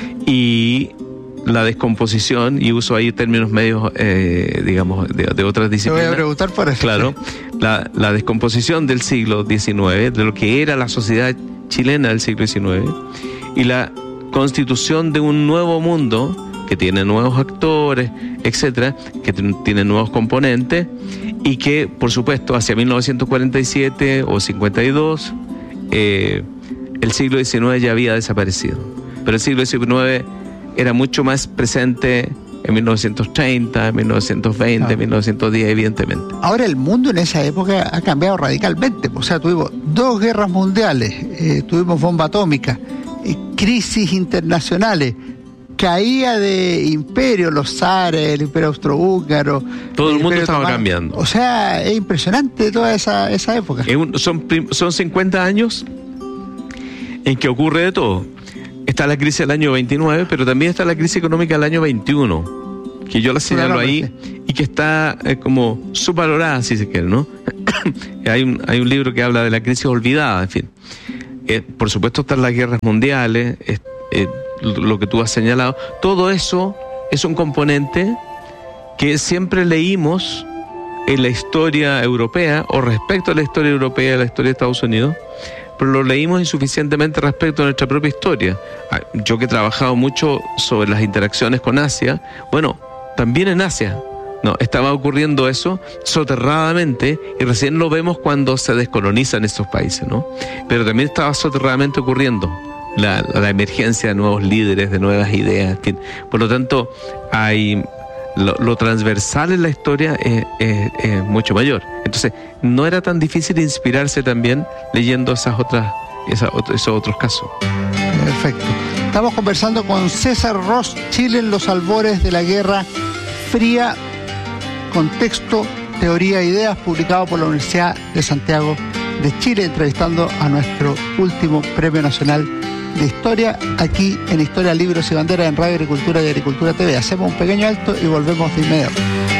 Y la descomposición, y uso ahí términos medios, eh, digamos, de, de otras disciplinas. Te voy a preguntar por eso. Claro, la, la descomposición del siglo diecinueve, de lo que era la sociedad chilena del siglo diecinueve, y la constitución de un nuevo mundo que tiene nuevos actores, etcétera, que t- tiene nuevos componentes, y que, por supuesto, hacia mil novecientos cuarenta y siete o cincuenta y dos, eh, el siglo diecinueve ya había desaparecido. Pero el siglo diecinueve era mucho más presente en mil novecientos treinta, en mil novecientos veinte, en mil novecientos diez, evidentemente. Ahora el mundo en esa época ha cambiado radicalmente. O sea, tuvimos dos guerras mundiales, eh, tuvimos bomba atómica, eh, crisis internacionales, caída de imperios, los zares, el imperio austrohúngaro. Todo el, el mundo estaba otomano. cambiando. O sea, es impresionante toda esa, esa época. Es un, son, son cincuenta años en que ocurre de todo. está la crisis del año veintinueve, pero también está la crisis económica del año veintiuno, que yo la señalo ahí y que está eh, como subvalorada, si se quiere, ¿no? hay, un, hay un libro que habla de la crisis olvidada, en fin. Eh, por supuesto están las guerras mundiales, eh, eh, lo que tú has señalado. Todo eso es un componente que siempre leímos en la historia europea, o respecto a la historia europea y a la historia de Estados Unidos, pero lo leímos insuficientemente respecto a nuestra propia historia. Yo que he trabajado mucho sobre las interacciones con Asia, bueno, también en Asia, no, estaba ocurriendo eso soterradamente, y recién lo vemos cuando se descolonizan estos países, ¿no? Pero también estaba soterradamente ocurriendo la, la emergencia de nuevos líderes, de nuevas ideas. Por lo tanto, hay lo, lo transversal en la historia es, es, es mucho mayor. Entonces, no era tan difícil inspirarse también leyendo esas otras, esas, esos otros casos. Perfecto. Estamos conversando con César Ross, Chile en los albores de la Guerra Fría, contexto, teoría e ideas, publicado por la Universidad de Santiago de Chile, entrevistando a nuestro último Premio Nacional de Historia, aquí en Historia, Libros y Banderas, en Radio Agricultura y Agricultura T V. Hacemos un pequeño alto y volvemos de inmediato.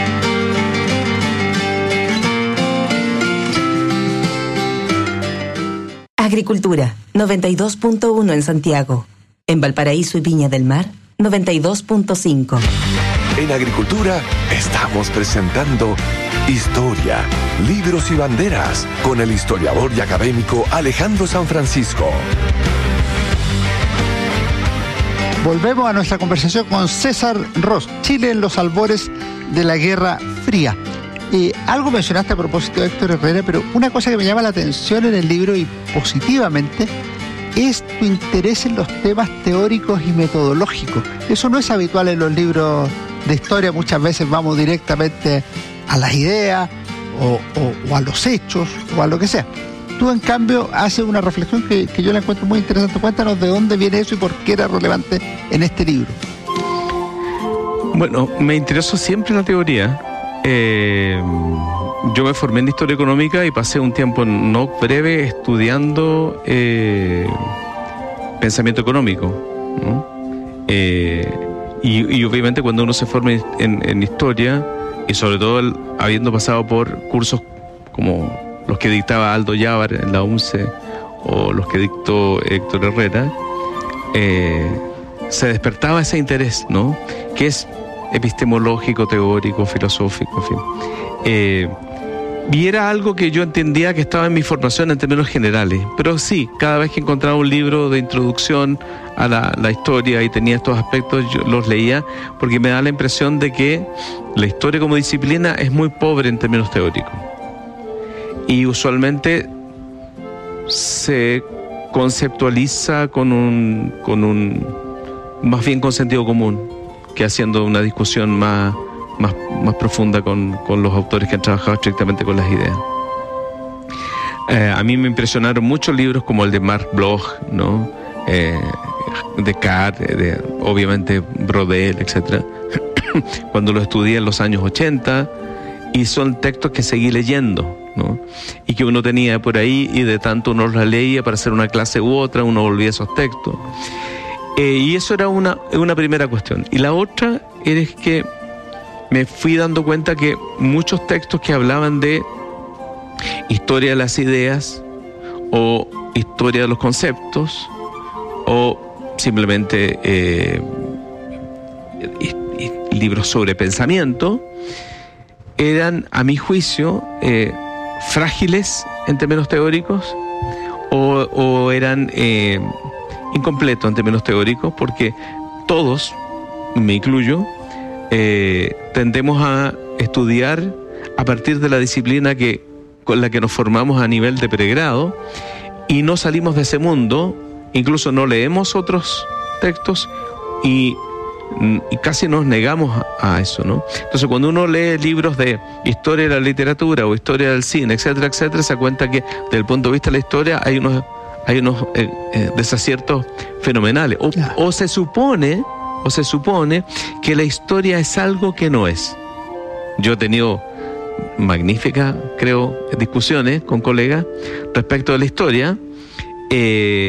Agricultura, noventa y dos punto uno en Santiago. En Valparaíso y Viña del Mar, noventa y dos punto cinco. En Agricultura estamos presentando Historia, Libros y Banderas con el historiador y académico Alejandro San Francisco. Volvemos a nuestra conversación con César Ross, Chile en los albores de la Guerra Fría. Eh, algo mencionaste a propósito de Héctor Herrera, pero una cosa que me llama la atención en el libro, y positivamente, es tu interés en los temas teóricos y metodológicos. Eso no es habitual en los libros de historia. Muchas veces vamos directamente a las ideas o, o, o a los hechos o a lo que sea. Tú, en cambio, haces una reflexión que, que yo la encuentro muy interesante. Cuéntanos de dónde viene eso y por qué era relevante en este libro. Bueno, me interesó siempre la teoría. Eh, yo me formé en Historia Económica y pasé un tiempo no breve estudiando eh, pensamiento económico, ¿no? Eh, y, y obviamente cuando uno se forma en, en Historia, y sobre todo el, habiendo pasado por cursos como los que dictaba Aldo Yávar en la UNCE o los que dictó Héctor Herrera, eh, se despertaba ese interés, ¿no? Que es epistemológico, teórico, filosófico, en fin. Eh, y era algo que yo entendía que estaba en mi formación en términos generales. Pero sí, cada vez que encontraba un libro de introducción a la, la historia y tenía estos aspectos, yo los leía, porque me da la impresión de que la historia como disciplina es muy pobre en términos teóricos. Y usualmente se conceptualiza con un, con un, más bien con sentido común, que haciendo una discusión más, más, más profunda con, con los autores que han trabajado estrictamente con las ideas. Eh, a mí me impresionaron muchos libros como el de Marc Bloch, ¿no? Eh, Descartes, de, obviamente Brodel, etcétera. Cuando lo estudié en los años ochenta, y son textos que seguí leyendo, ¿no? Y que uno tenía por ahí, y de tanto uno los leía para hacer una clase u otra, uno volvía a esos textos. Eh, y eso era una, una primera cuestión. Y la otra es que me fui dando cuenta que muchos textos que hablaban de historia de las ideas, o historia de los conceptos, o simplemente eh, y, y libros sobre pensamiento, eran, a mi juicio, eh, frágiles en términos teóricos, o, o eran eh, incompletos en términos teóricos, porque todos, me incluyo, eh, tendemos a estudiar a partir de la disciplina que, con la que nos formamos a nivel de pregrado, y no salimos de ese mundo, incluso no leemos otros textos, y y casi nos negamos a eso, ¿no? Entonces, cuando uno lee libros de historia de la literatura o historia del cine, etcétera, etcétera, se da cuenta que desde el punto de vista de la historia hay unos hay unos eh, eh, desaciertos fenomenales. O, o se supone o se supone que la historia es algo que no es. Yo he tenido magníficas, creo, discusiones con colegas respecto de la historia, eh,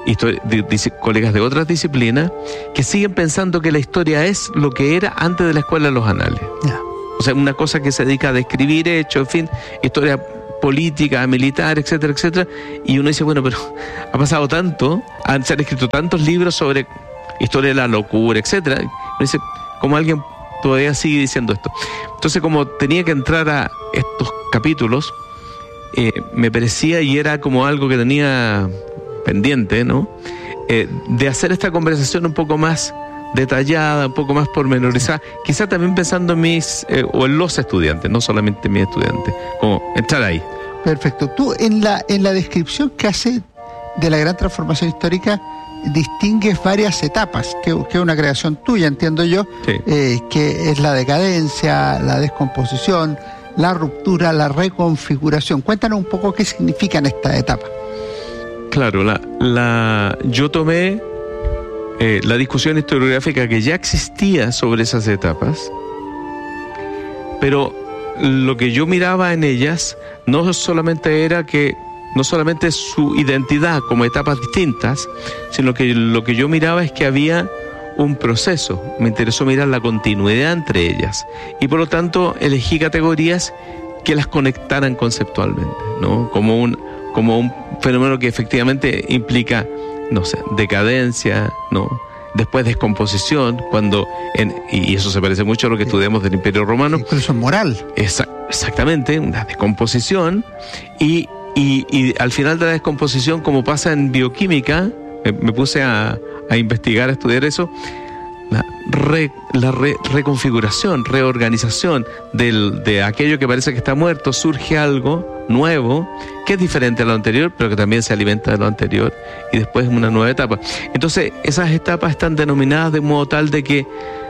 histori- de, de, colegas de otras disciplinas que siguen pensando que la historia es lo que era antes de la escuela de los anales. Yeah. O sea, una cosa que se dedica a describir hechos, en fin, historia política, militar, etcétera, etcétera. Y uno dice, bueno, pero ha pasado tanto, han, se han escrito tantos libros sobre historia de la locura, etcétera. Y uno dice, ¿cómo alguien todavía sigue diciendo esto? Entonces, como tenía que entrar a estos capítulos, eh, me parecía, y era como algo que tenía pendiente, ¿no? Eh, de hacer esta conversación un poco más detallada, un poco más pormenorizada, quizá también pensando en mis, eh, o en los estudiantes, no solamente en mis estudiantes, como entrar ahí. Perfecto. Tú en la, en la descripción que hace de la gran transformación histórica distingues varias etapas, que, que es una creación tuya, entiendo yo, sí. eh, que es la decadencia, la descomposición, la ruptura, la reconfiguración. Cuéntanos un poco qué significan estas etapas. Claro, la, la, yo tomé eh, la discusión historiográfica que ya existía sobre esas etapas, pero lo que yo miraba en ellas no solamente era que, no solamente su identidad como etapas distintas, sino que lo que yo miraba es que había un proceso. Me interesó mirar la continuidad entre ellas y por lo tanto elegí categorías que las conectaran conceptualmente, ¿no? Como un, como un fenómeno que efectivamente implica, no sé, decadencia, ¿no? Después descomposición, cuando en, y eso se parece mucho a lo que estudiamos del Imperio Romano. Incluso moral. Esa, exactamente, una descomposición y, y, y al final de la descomposición, como pasa en bioquímica, me, me puse a, a investigar, a estudiar eso, la, re, la re, reconfiguración, reorganización del, de aquello que parece que está muerto, surge algo nuevo, que es diferente a lo anterior, pero que también se alimenta de lo anterior, y después una nueva etapa. Entonces, esas etapas están denominadas de modo tal de que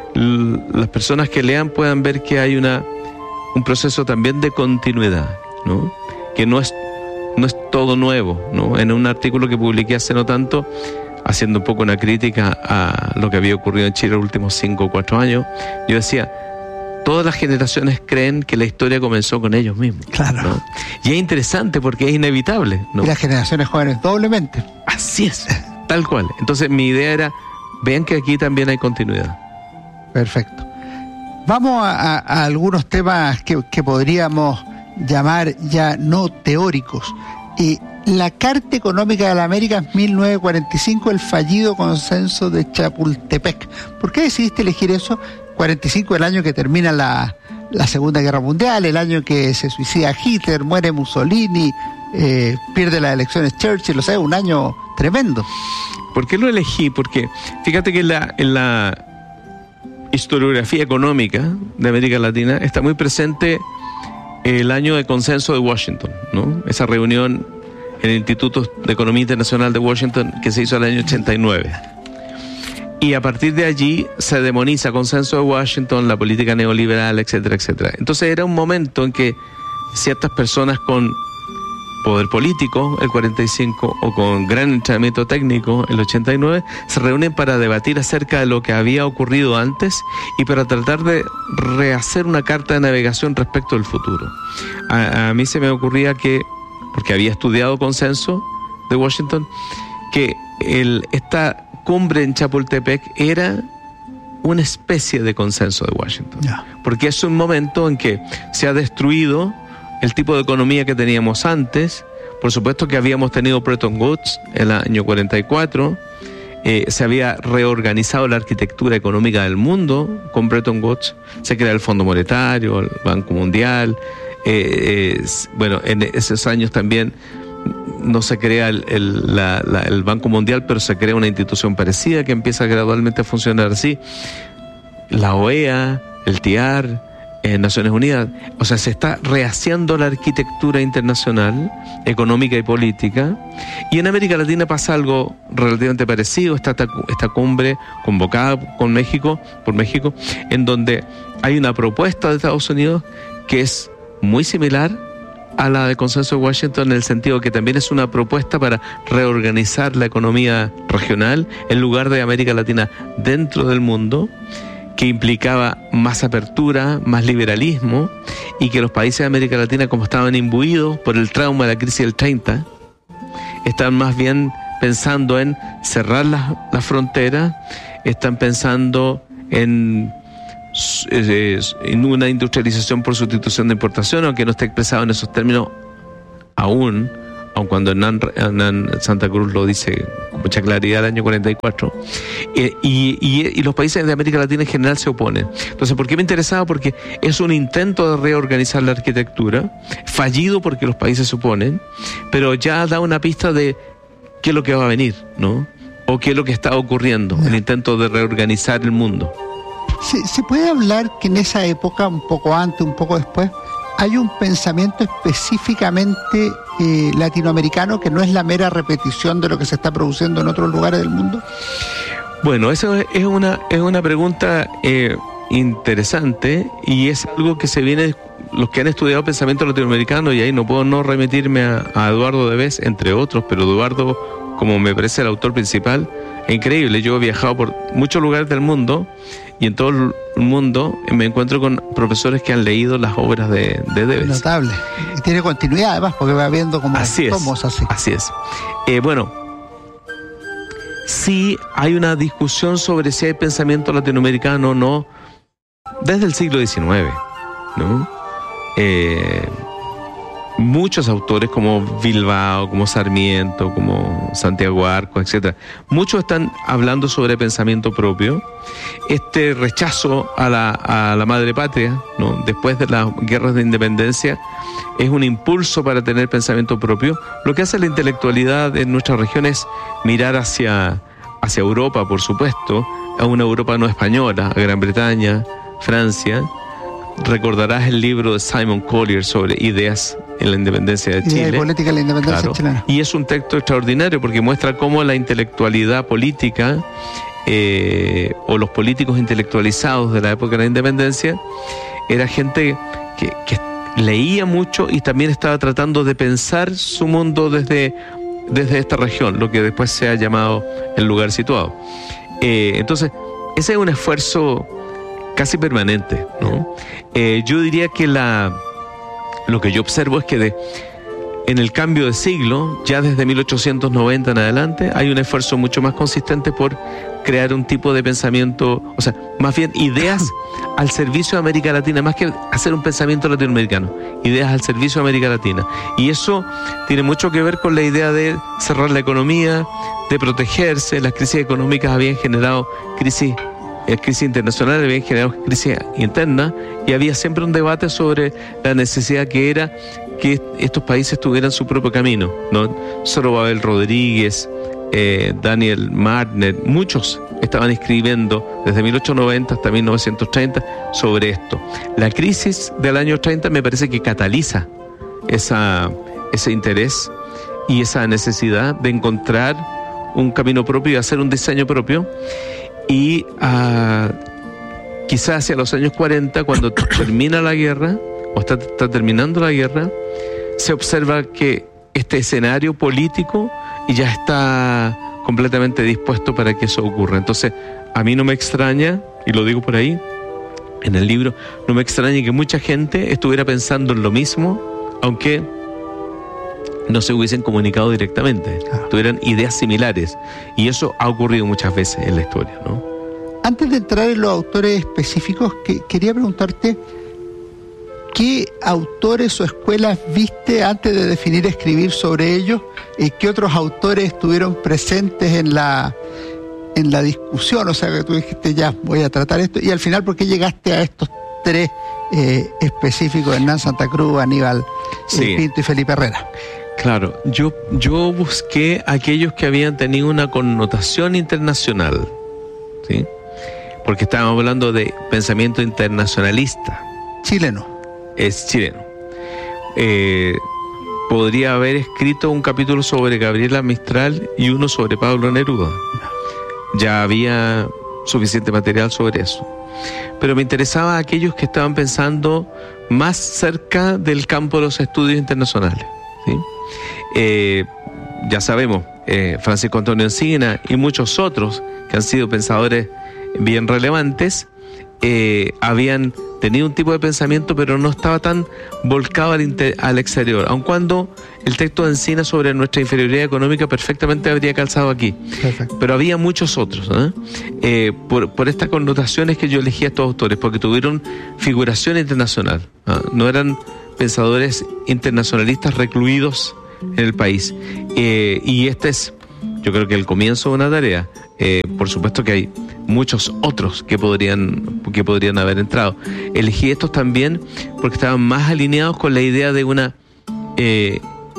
l- las personas que lean puedan ver que hay una un proceso también de continuidad, ¿no? Que no es, no es todo nuevo, ¿no? En un artículo que publiqué hace no tanto, haciendo un poco una crítica a lo que había ocurrido en Chile los últimos cinco o cuatro años, yo decía, todas las generaciones creen que la historia comenzó con ellos mismos. Claro. ¿No? Y es interesante porque es inevitable, ¿no? Y las generaciones jóvenes doblemente. Así es, tal cual. Entonces mi idea era, vean que aquí también hay continuidad. Perfecto. Vamos a, a, a algunos temas que, que podríamos llamar ya no teóricos. Y la Carta Económica de la América, mil novecientos cuarenta y cinco, el fallido consenso de Chapultepec. ¿Por qué decidiste elegir eso? cuarenta y cinco, el año que termina la, la Segunda Guerra Mundial, el año que se suicida Hitler, muere Mussolini, eh, pierde las elecciones Churchill, o sea, un año tremendo. ¿Por qué lo elegí? Porque fíjate que en la, en la historiografía económica de América Latina está muy presente el año de consenso de Washington, ¿no? Esa reunión en el Instituto de Economía Internacional de Washington que se hizo en el año ochenta y nueve. Y a partir de allí se demoniza consenso de Washington, la política neoliberal, etcétera, etcétera. Entonces era un momento en que ciertas personas con poder político, el cuarenta y cinco, o con gran entrenamiento técnico, el ochenta y nueve, se reúnen para debatir acerca de lo que había ocurrido antes y para tratar de rehacer una carta de navegación respecto del futuro. A, a mí se me ocurría que, porque había estudiado consenso de Washington, que el, esta cumbre en Chapultepec era una especie de consenso de Washington. Yeah. Porque es un momento en que se ha destruido el tipo de economía que teníamos antes. Por supuesto que habíamos tenido Bretton Woods en el año cuarenta y cuatro, eh, se había reorganizado la arquitectura económica del mundo con Bretton Woods, se crea el Fondo Monetario, el Banco Mundial, eh, eh, bueno, en esos años también no se crea el, el, la, la, el Banco Mundial, pero se crea una institución parecida que empieza gradualmente a funcionar así, la O E A, el T I A R, en Naciones Unidas. O sea, se está rehaciendo la arquitectura internacional, económica y política, y en América Latina pasa algo relativamente parecido. Está esta, esta cumbre convocada con México, por México, en donde hay una propuesta de Estados Unidos que es muy similar a la de consenso de Washington, en el sentido que también es una propuesta para reorganizar la economía regional en lugar de América Latina dentro del mundo, que implicaba más apertura, más liberalismo, y que los países de América Latina, como estaban imbuidos por el trauma de la crisis del treinta, estaban más bien pensando en cerrar las la fronteras, están pensando en, eh, en una industrialización por sustitución de importación, aunque no esté expresado en esos términos aún, aun cuando Hernán, Hernán Santa Cruz lo dice con mucha claridad el año cuarenta y cuatro, eh, y, y, y los países de América Latina en general se oponen. Entonces, ¿por qué me interesaba? Porque es un intento de reorganizar la arquitectura, fallido porque los países se oponen, pero ya da una pista de qué es lo que va a venir, ¿no? O qué es lo que está ocurriendo, el intento de reorganizar el mundo. ¿Se, se puede hablar que en esa época, un poco antes, un poco después, hay un pensamiento específicamente eh, latinoamericano que no es la mera repetición de lo que se está produciendo en otros lugares del mundo? Bueno, eso es una, es una pregunta eh, interesante, y es algo que se viene, los que han estudiado pensamiento latinoamericano, y ahí no puedo no remitirme a, a Eduardo Debes, entre otros, pero Eduardo, como me parece el autor principal, es increíble. Yo he viajado por muchos lugares del mundo, y en todo el mundo me encuentro con profesores que han leído las obras de, de Debes. Notable. Y tiene continuidad además, porque va viendo como así tomos es, así. Así es. Eh, bueno, sí hay una discusión sobre si hay pensamiento latinoamericano o no desde el siglo diecinueve, ¿no? Eh, muchos autores como Bilbao, como Sarmiento, como Santiago Arco, etcétera, muchos están hablando sobre pensamiento propio. Este rechazo a la, a la madre patria, ¿no? Después de las guerras de independencia, es un impulso para tener pensamiento propio. Lo que hace la intelectualidad en nuestra región es mirar hacia, hacia Europa, por supuesto, a una Europa no española, a Gran Bretaña, Francia. Recordarás el libro de Simon Collier sobre ideas en la independencia de Chile. Idea y política en la independencia claro. chilena. Y es un texto extraordinario porque muestra cómo la intelectualidad política eh, o los políticos intelectualizados de la época de la independencia era gente que, que leía mucho y también estaba tratando de pensar su mundo desde, desde esta región, lo que después se ha llamado el lugar situado. Eh, entonces, ese es un esfuerzo casi permanente, ¿no? Eh, yo diría que la lo que yo observo es que de, en el cambio de siglo, ya desde mil ochocientos noventa en adelante, hay un esfuerzo mucho más consistente por crear un tipo de pensamiento, o sea, más bien ideas al servicio de América Latina, más que hacer un pensamiento latinoamericano, ideas al servicio de América Latina. Y eso tiene mucho que ver con la idea de cerrar la economía, de protegerse. Las crisis económicas habían generado crisis La crisis internacional había generado crisis interna, y había siempre un debate sobre la necesidad que era que estos países tuvieran su propio camino, ¿no? Zorobabel Rodríguez, eh, Daniel Martner, muchos estaban escribiendo desde mil ochocientos noventa hasta mil novecientos treinta sobre esto. La crisis del año treinta me parece que cataliza esa, ese interés y esa necesidad de encontrar un camino propio y hacer un diseño propio. Y uh, quizás hacia los años cuarenta, cuando termina la guerra, o está, está terminando la guerra, se observa que este escenario político ya está completamente dispuesto para que eso ocurra. Entonces, a mí no me extraña, y lo digo por ahí, en el libro, no me extraña que mucha gente estuviera pensando en lo mismo, aunque no se hubiesen comunicado directamente, claro. Tuvieran ideas similares, y eso ha ocurrido muchas veces en la historia, ¿no? Antes de entrar en los autores específicos, que, quería preguntarte ¿qué autores o escuelas viste antes de definir escribir sobre ellos? ¿Y qué otros autores estuvieron presentes en la en la discusión? O sea, que tú dijiste, ya, voy a tratar esto, y al final, ¿por qué llegaste a estos tres eh, específicos, Hernán Santa Cruz, Aníbal sí. eh, Pinto y Felipe Herrera? Claro, yo, yo busqué aquellos que habían tenido una connotación internacional, ¿sí? Porque estábamos hablando de pensamiento internacionalista. Chileno. Es chileno. Eh, podría haber escrito un capítulo sobre Gabriela Mistral y uno sobre Pablo Neruda. Ya había suficiente material sobre eso. Pero me interesaba aquellos que estaban pensando más cerca del campo de los estudios internacionales, ¿sí? Eh, ya sabemos, eh, Francisco Antonio Encina y muchos otros que han sido pensadores bien relevantes, eh, habían tenía un tipo de pensamiento, pero no estaba tan volcado al, inter, al exterior, aun cuando el texto de Encina sobre nuestra inferioridad económica perfectamente habría calzado aquí. Perfecto. Pero había muchos otros, ¿eh? Eh, por, por estas connotaciones que yo elegí a estos autores, porque tuvieron figuración internacional, ¿eh? No eran pensadores internacionalistas recluidos en el país. Eh, y este es, yo creo que el comienzo de una tarea. Eh, por supuesto que hay muchos otros que podrían, que podrían haber entrado. Elegí estos también porque estaban más alineados con la idea de una eh,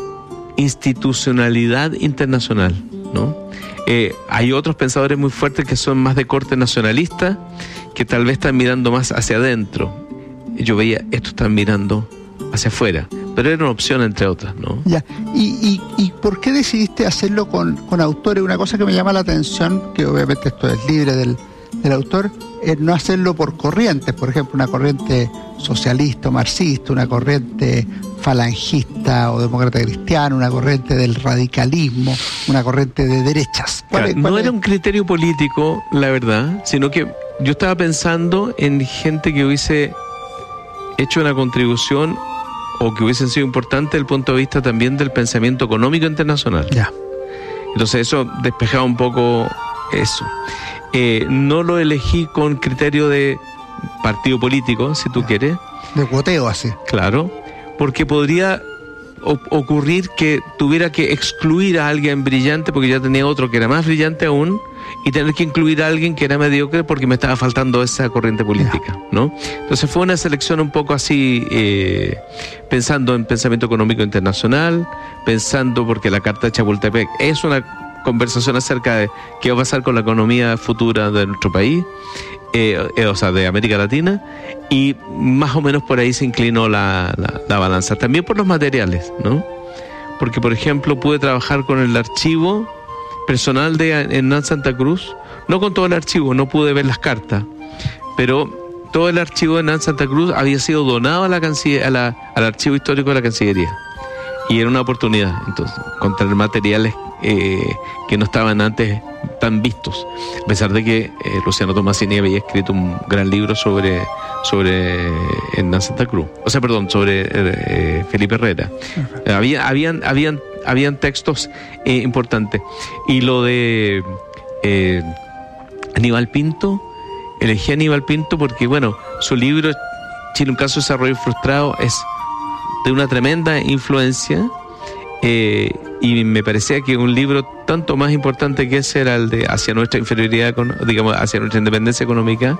institucionalidad internacional, ¿no? Eh, hay otros pensadores muy fuertes que son más de corte nacionalista, que tal vez están mirando más hacia adentro. Yo veía, estos están mirando hacia afuera, pero era una opción entre otras, ¿no? Ya, ¿y, y, y por qué decidiste hacerlo con, con autores? Una cosa que me llama la atención, que obviamente esto es libre del, del autor, es no hacerlo por corrientes, por ejemplo, una corriente socialista o marxista, una corriente falangista o demócrata cristiano, una corriente del radicalismo, una corriente de derechas. Claro, es, no era un criterio político, la verdad, sino que yo estaba pensando en gente que hubiese hecho una contribución o que hubiesen sido importantes desde el punto de vista también del pensamiento económico internacional. Ya. Entonces eso despejaba un poco eso. Eh, no lo elegí con criterio de partido político, si tú ya. quieres. De cuoteo así. Claro, porque podría o- ocurrir que tuviera que excluir a alguien brillante porque ya tenía otro que era más brillante aún, y tener que incluir a alguien que era mediocre porque me estaba faltando esa corriente política, ¿no? Entonces fue una selección un poco así, eh, pensando en pensamiento económico internacional, pensando porque la Carta de Chapultepec es una conversación acerca de qué va a pasar con la economía futura de nuestro país, eh, eh, o sea, de América Latina, y más o menos por ahí se inclinó la, la, la balanza. También por los materiales, ¿no? Porque, por ejemplo, pude trabajar con el archivo personal de Hernán Santa Cruz, no con todo el archivo, no pude ver las cartas, pero todo el archivo de Hernán Santa Cruz había sido donado a la canciller, a la, al archivo histórico de la Cancillería, y era una oportunidad, entonces, encontrar materiales eh, que no estaban antes tan vistos, a pesar de que eh, Luciano Tomasini había escrito un gran libro sobre sobre Hernán Santa Cruz, o sea, perdón, sobre eh, Felipe Herrera. Uh-huh. Había, habían, habían, habían textos eh, importantes. Y lo de eh, Aníbal Pinto, elegí a Aníbal Pinto porque, bueno, su libro Chile, un caso de desarrollo frustrado, es de una tremenda influencia, eh, y me parecía que un libro tanto más importante que ese era el de Hacia nuestra inferioridad, digamos, hacia nuestra independencia económica,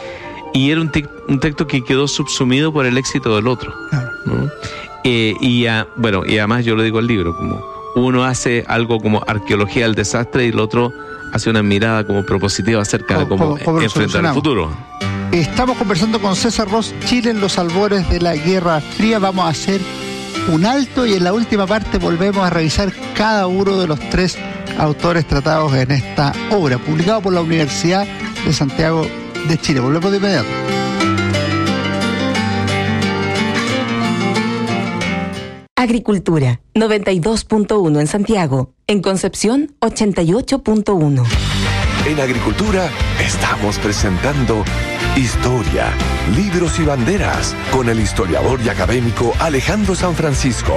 y era un, te- un texto que quedó subsumido por el éxito del otro, ¿no? Eh, y a, bueno, y además yo lo digo al libro, como uno hace algo como arqueología del desastre y el otro hace una mirada como propositiva acerca de cómo, cómo enfrentar el futuro. Estamos conversando con César Ross, Chile en los albores de la Guerra Fría. Vamos a hacer un alto y en la última parte volvemos a revisar cada uno de los tres autores tratados en esta obra, publicado por la Universidad de Santiago de Chile. Volvemos de inmediato. Agricultura, noventa y dos punto uno en Santiago. En Concepción, ochenta y ocho punto uno. En Agricultura estamos presentando Historia, Libros y Banderas con el historiador y académico Alejandro San Francisco.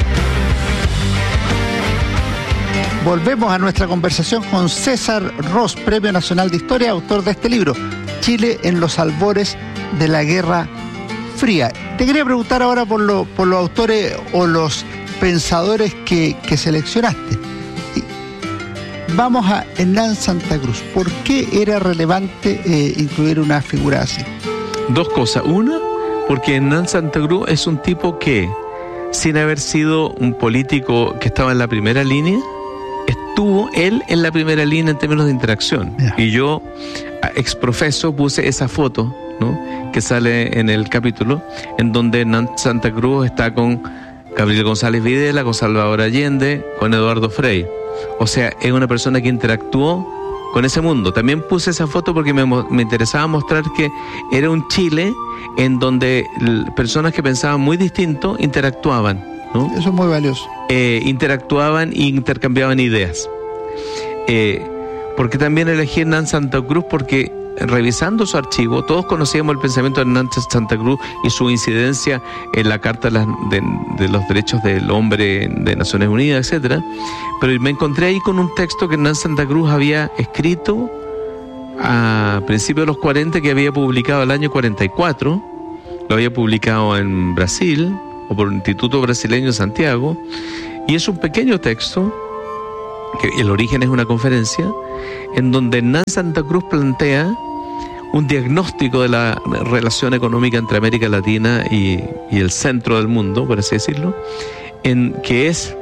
Volvemos a nuestra conversación con César Ross, Premio Nacional de Historia, autor de este libro, Chile en los albores de la Guerra Fría. Te quería preguntar ahora por, lo, por los autores o los pensadores que, que seleccionaste. Vamos a Hernán Santa Cruz. ¿Por qué era relevante eh, incluir una figura así? Dos cosas. Una, porque Hernán Santa Cruz es un tipo que, sin haber sido un político que estaba en la primera línea, estuvo él en la primera línea en términos de interacción. Yeah. Y yo, exprofeso, puse esa foto, ¿no?, que sale en el capítulo, en donde Hernán Santa Cruz está con Gabriel González Videla, con Salvador Allende, con Eduardo Frei. O sea, es una persona que interactuó con ese mundo. También puse esa foto porque me, me interesaba mostrar que era un Chile en donde personas que pensaban muy distinto interactuaban, ¿no? Eso es muy valioso. Eh, interactuaban e intercambiaban ideas. Eh, porque también elegí Hernán Santa Cruz porque revisando su archivo, todos conocíamos el pensamiento de Hernán Santa Cruz y su incidencia en la Carta de, las, de, de los Derechos del Hombre de Naciones Unidas, etcétera. Pero me encontré ahí con un texto que Hernán Santa Cruz había escrito a principios de los cuarenta, que había publicado el año cuarenta y cuatro, lo había publicado en Brasil, o por el Instituto Brasileño de Santiago, y es un pequeño texto, que el origen es una conferencia, en donde Hernán Santa Cruz plantea un diagnóstico de la relación económica entre América Latina y, y el centro del mundo, por así decirlo, en que es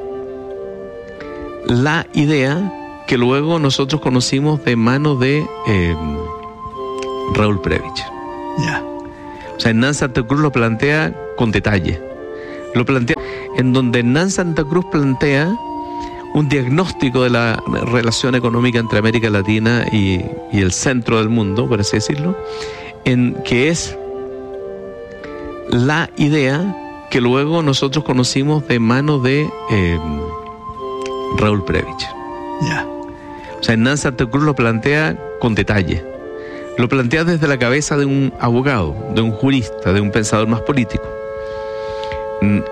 la idea que luego nosotros conocimos de mano de eh, Raúl Prebisch. Yeah. O sea, Hernán Santa Cruz lo plantea con detalle. Lo plantea en donde Hernán Santa Cruz plantea un diagnóstico de la relación económica entre América Latina y, y el centro del mundo, por así decirlo, en que es la idea que luego nosotros conocimos de mano de eh, Raúl Prebisch. Yeah. O sea, Hernán Santa Cruz lo plantea con detalle. Lo plantea desde la cabeza de un abogado, de un jurista, de un pensador más político.